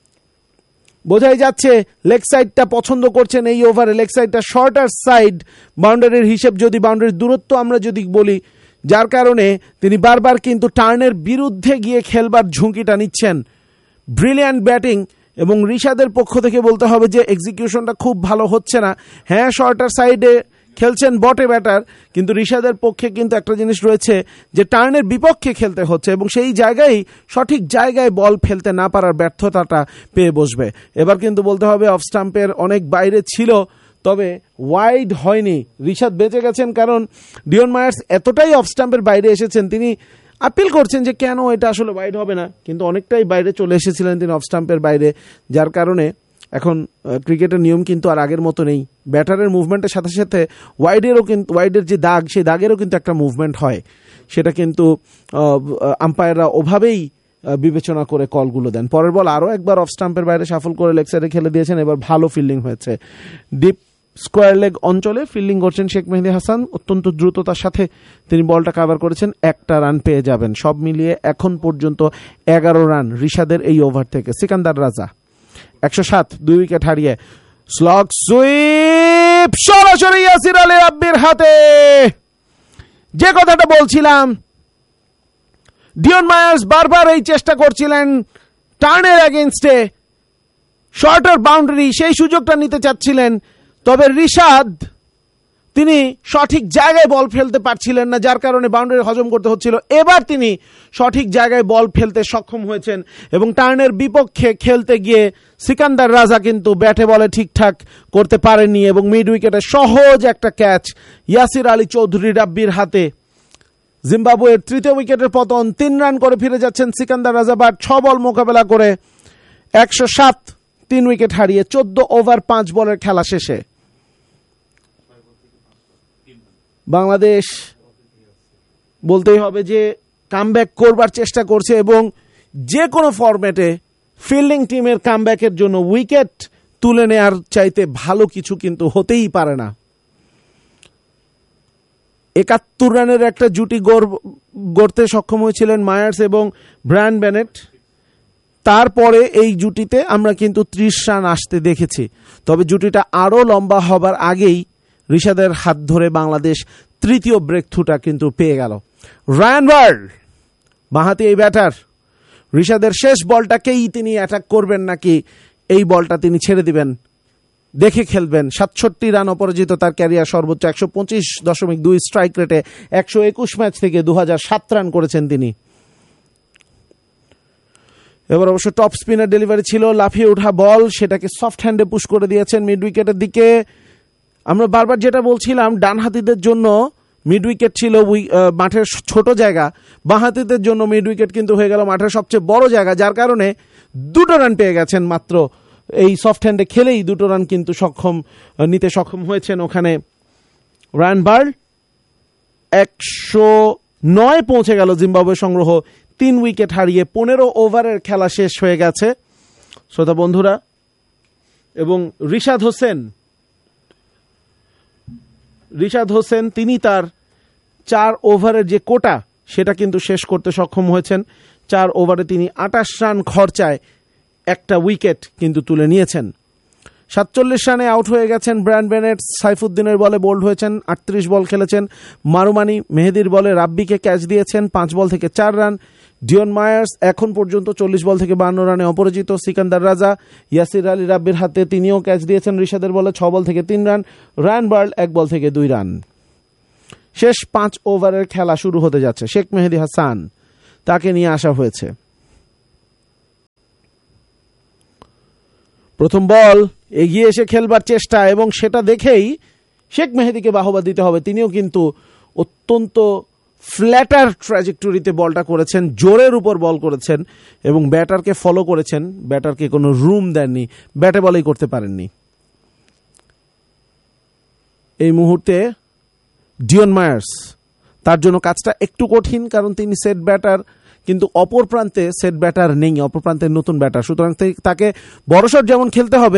বোঝাই যাচ্ছে লেগ সাইডটা পছন্দ করছেন এই ওভারে। লেগ সাইডটা শর্টার সাইড, বাউন্ডারির হিসেব যদি, বাউন্ডারির দূরত্ব আমরা যদি বলি, যার কারণে তিনি বারবার কিন্তু টার্নের বিরুদ্ধে গিয়ে খেলবার ঝুঁকিটা নিচ্ছেন। ব্রিলিয়ান্ট ব্যাটিং, এবং রিশাদের পক্ষ থেকে বলতে হবে যে এক্সিকিউশনটা খুব ভালো হচ্ছে না। হ্যাঁ, শর্টার সাইডে খেলছেন বটে ব্যাটার, কিন্তু রিশাদের পক্ষে কিন্তু একটা জিনিস রয়েছে যে টার্নের বিপক্ষে খেলতে হচ্ছে, এবং সেই জায়গায় সঠিক জায়গায় বল ফেলতে না পারার ব্যর্থতাটা পেয়ে বসবে। এবার কিন্তু বলতে হবে অফ স্টাম্পের অনেক বাইরে ছিল, তবে ওয়াইড হয়নি। রিশাদ বেঁচে গেছেন, কারণ ডিওন মায়ার্স এতটাই অফ স্টাম্পের বাইরে এসেছেন, তিনি আপিল করছেন যে কেন এটা আসলে ওয়াইড হবে না, কিন্তু অনেকটাই বাইরে চলে এসেছিলেন তিনি অফ স্টাম্পের বাইরে, যার কারণে এখন ক্রিকেটের নিয়ম কিন্তু আর আগের মতো নেই। ব্যাটারের মুভমেন্টের সাথে সাথে ওয়াইডেরও কিন্তু, ওয়াইডের যে দাগ, সেই দাগেরও কিন্তু একটা মুভমেন্ট হয়, সেটা কিন্তু আম্পায়াররা ওভাবেই বিবেচনা করে কলগুলো দেন। পরের বল আরও একবার অফ স্টাম্পের বাইরে সাফল করে লেগ সাইডে খেলে দিয়েছেন। এবার ভালো ফিল্ডিং হয়েছে। ডিপ স্কোয়ার লেগ অঞ্চলে ফিল্ডিং করছেন শেখ মেহেদী হাসান, অত্যন্ত দ্রুততার সাথে তিনি বলটা কাভার করেছেন। একটা রান পেয়ে যাবেন। সব মিলিয়ে এখন পর্যন্ত এগারো রান রিশাদের এই ওভার থেকে। সিকান্দার রাজা একশো সাত, দুই উইকেট হারিয়ে। স্লগ সুইপ সরাসরি ইয়াসির আলী রাব্বির হাতে। যে কথাটা বলছিলাম, ডিওন মায়ার্স বারবার এই চেষ্টা করছিলেন টার্নের এগেইনস্টে, শর্টার বাউন্ডারি, সেই সুযোগটা নিতে চাচ্ছিলেন, তবে রিশাদ তিনি সঠিক জায়গায় বল ফেলতে পারছিলেন না, যার কারণে বাউন্ডারি হজম করতে হচ্ছিল। এবার তিনি সঠিক জায়গায় বল ফেলতে সক্ষম হয়েছেন, এবং টার্নের বিপক্ষে খেলতে গিয়ে সিকান্দার রাজা কিন্তু ব্যাটে বলে ঠিকঠাক করতে পারেননি, এবং মিড উইকেটে সহজ একটা ক্যাচ ইয়াসির আলী চৌধুরী রাব্বির হাতে। জিম্বাবুয়ের তৃতীয় উইকেটের পতন। তিন রান করে ফিরে যাচ্ছেন সিকান্দার রাজা, বাট ছ বল মোকাবেলা করে একশো সাত, তিন উইকেট হারিয়ে চোদ্দ ওভার পাঁচ বলের খেলা শেষে বাংলাদেশ বলতেই হবে যে কামব্যাক করবার চেষ্টা করছে, এবং যে কোনো ফরম্যাটে ফিল্ডিং টিমের কামব্যাকের জন্য উইকেট তুলে নেওয়ার চাইতে ভালো কিছু কিন্তু হতেই পারে না। একাত্তর রানের একটা জুটি গড়তে সক্ষম হয়েছিলেন মায়ার্স এবং ব্রায়ান বেনেট। তারপরে এই জুটিতে আমরা কিন্তু ত্রিশ রান আসতে দেখেছি, তবে জুটিটা আরও লম্বা হবার আগেই রিশাদের হাত ধরে বাংলাদেশ তৃতীয় ব্রেক থ্রুটা কিন্তু পেয়ে গেল। রায়ান বার্ড বাঁহাতি এই ব্যাটার, রিশাদের শেষ বলটাকেই তিনি অ্যাটাক করবেন নাকি এই বলটা তিনি ছেড়ে দিবেন, দেখে খেলবেন। সাতষট্টি রান অপরাজিত তার ক্যারিয়ার সর্বোচ্চ, একশো পঁচিশ দশমিক দুই স্ট্রাইক রেটে একশো একুশ ম্যাচ থেকে দু হাজার সাত রান করেছেন তিনি। এবার অবশ্য টপ স্পিনার ডেলিভারি ছিল, লাফিয়ে ওঠা বল, সেটাকে সফট হ্যান্ডে পুশ করে দিয়েছেন মিড উইকেটের দিকে। আমরা বারবার যেটা বলছিলাম, ডানহাতিদের জন্য মিড উইকেট ছিল মাঠের ছোট জায়গা, বাঁহাতিদের জন্য মিড উইকেট কিন্তু হয়ে গেল মাঠের সবচেয়ে বড় জায়গা, যার কারণে দুটো রান পেয়ে গেছেন মাত্র। এই সফট হ্যান্ডে খেলেই দুটো রান কিন্তু সক্ষম নিতে সক্ষম হয়েছেন ওখানে রায়ান বার্ল। একশো নয় পৌঁছে গেল জিম্বাবুয়ে সংগ্রহ, তিন উইকেট হারিয়ে। পনেরো ওভারের খেলা শেষ হয়ে গেছে শ্রোতা বন্ধুরা, এবং রিশাদ হোসেন রিশাদ হোসেন তিনি তার চার ওভারের যে কোটা সেটা কিন্তু শেষ করতে সক্ষম হয়েছেন। চার ওভারে তিনি আটাশ রান খরচায় একটা উইকেট কিন্তু তুলে নিয়েছেন। সাতচল্লিশ রানে আউট হয়ে গেছেন ব্রায়ান বেনেট। সাইফুদ্দিনের বলে বোল্ড হয়েছেন, আটত্রিশ বল খেলেছেন। মারুমানি মেহেদির বলে রাব্বিকে ক্যাচ দিয়েছেন, পাঁচ বল থেকে চার রান। ডিওন মায়ার্স এখন পর্যন্ত চল্লিশ বল থেকে বান্ন রানে অপরাজিত। সিকান্দার রাজা ইয়াসির আলী রাব্বির হাতে তিনিও ক্যাচ দিয়েছেন রিশাদের বলে, ছ বল থেকে তিন রান। রায়ান বার্ল এক বল থেকে দুই রান। শেষ পাঁচ ওভারের খেলা শুরু হতে যাচ্ছে। শেখ মেহেদী হাসান তাকে নিয়ে আসা হয়েছে। প্রথম বল এগিয়ে এসে খেলবার চেষ্টা, এবং সেটা দেখেই শেখ মেহেদীকে বাহবা দিতে হবে। তিনিও কিন্তু অত্যন্ত ফ্ল্যাটার ট্র্যাজেক্টরিতে বলটা করেছেন, জোরের উপর বল করেছেন এবং ব্যাটারকে ফলো করেছেন। ব্যাটারকে কোনো রুম দেননি, ব্যাটে বলেই করতে পারেননি। এই মুহূর্তে ডিওন মায়ার্স, তার জন্য কাজটা একটু কঠিন, কারণ তিনি সেট ব্যাটার, কিন্তু অপর প্রান্তে সেট ব্যাটার নেই, অপর প্রান্তের নতুন ব্যাটার। সুতরাং তাকে বড়সড় যেমন খেলতে হবে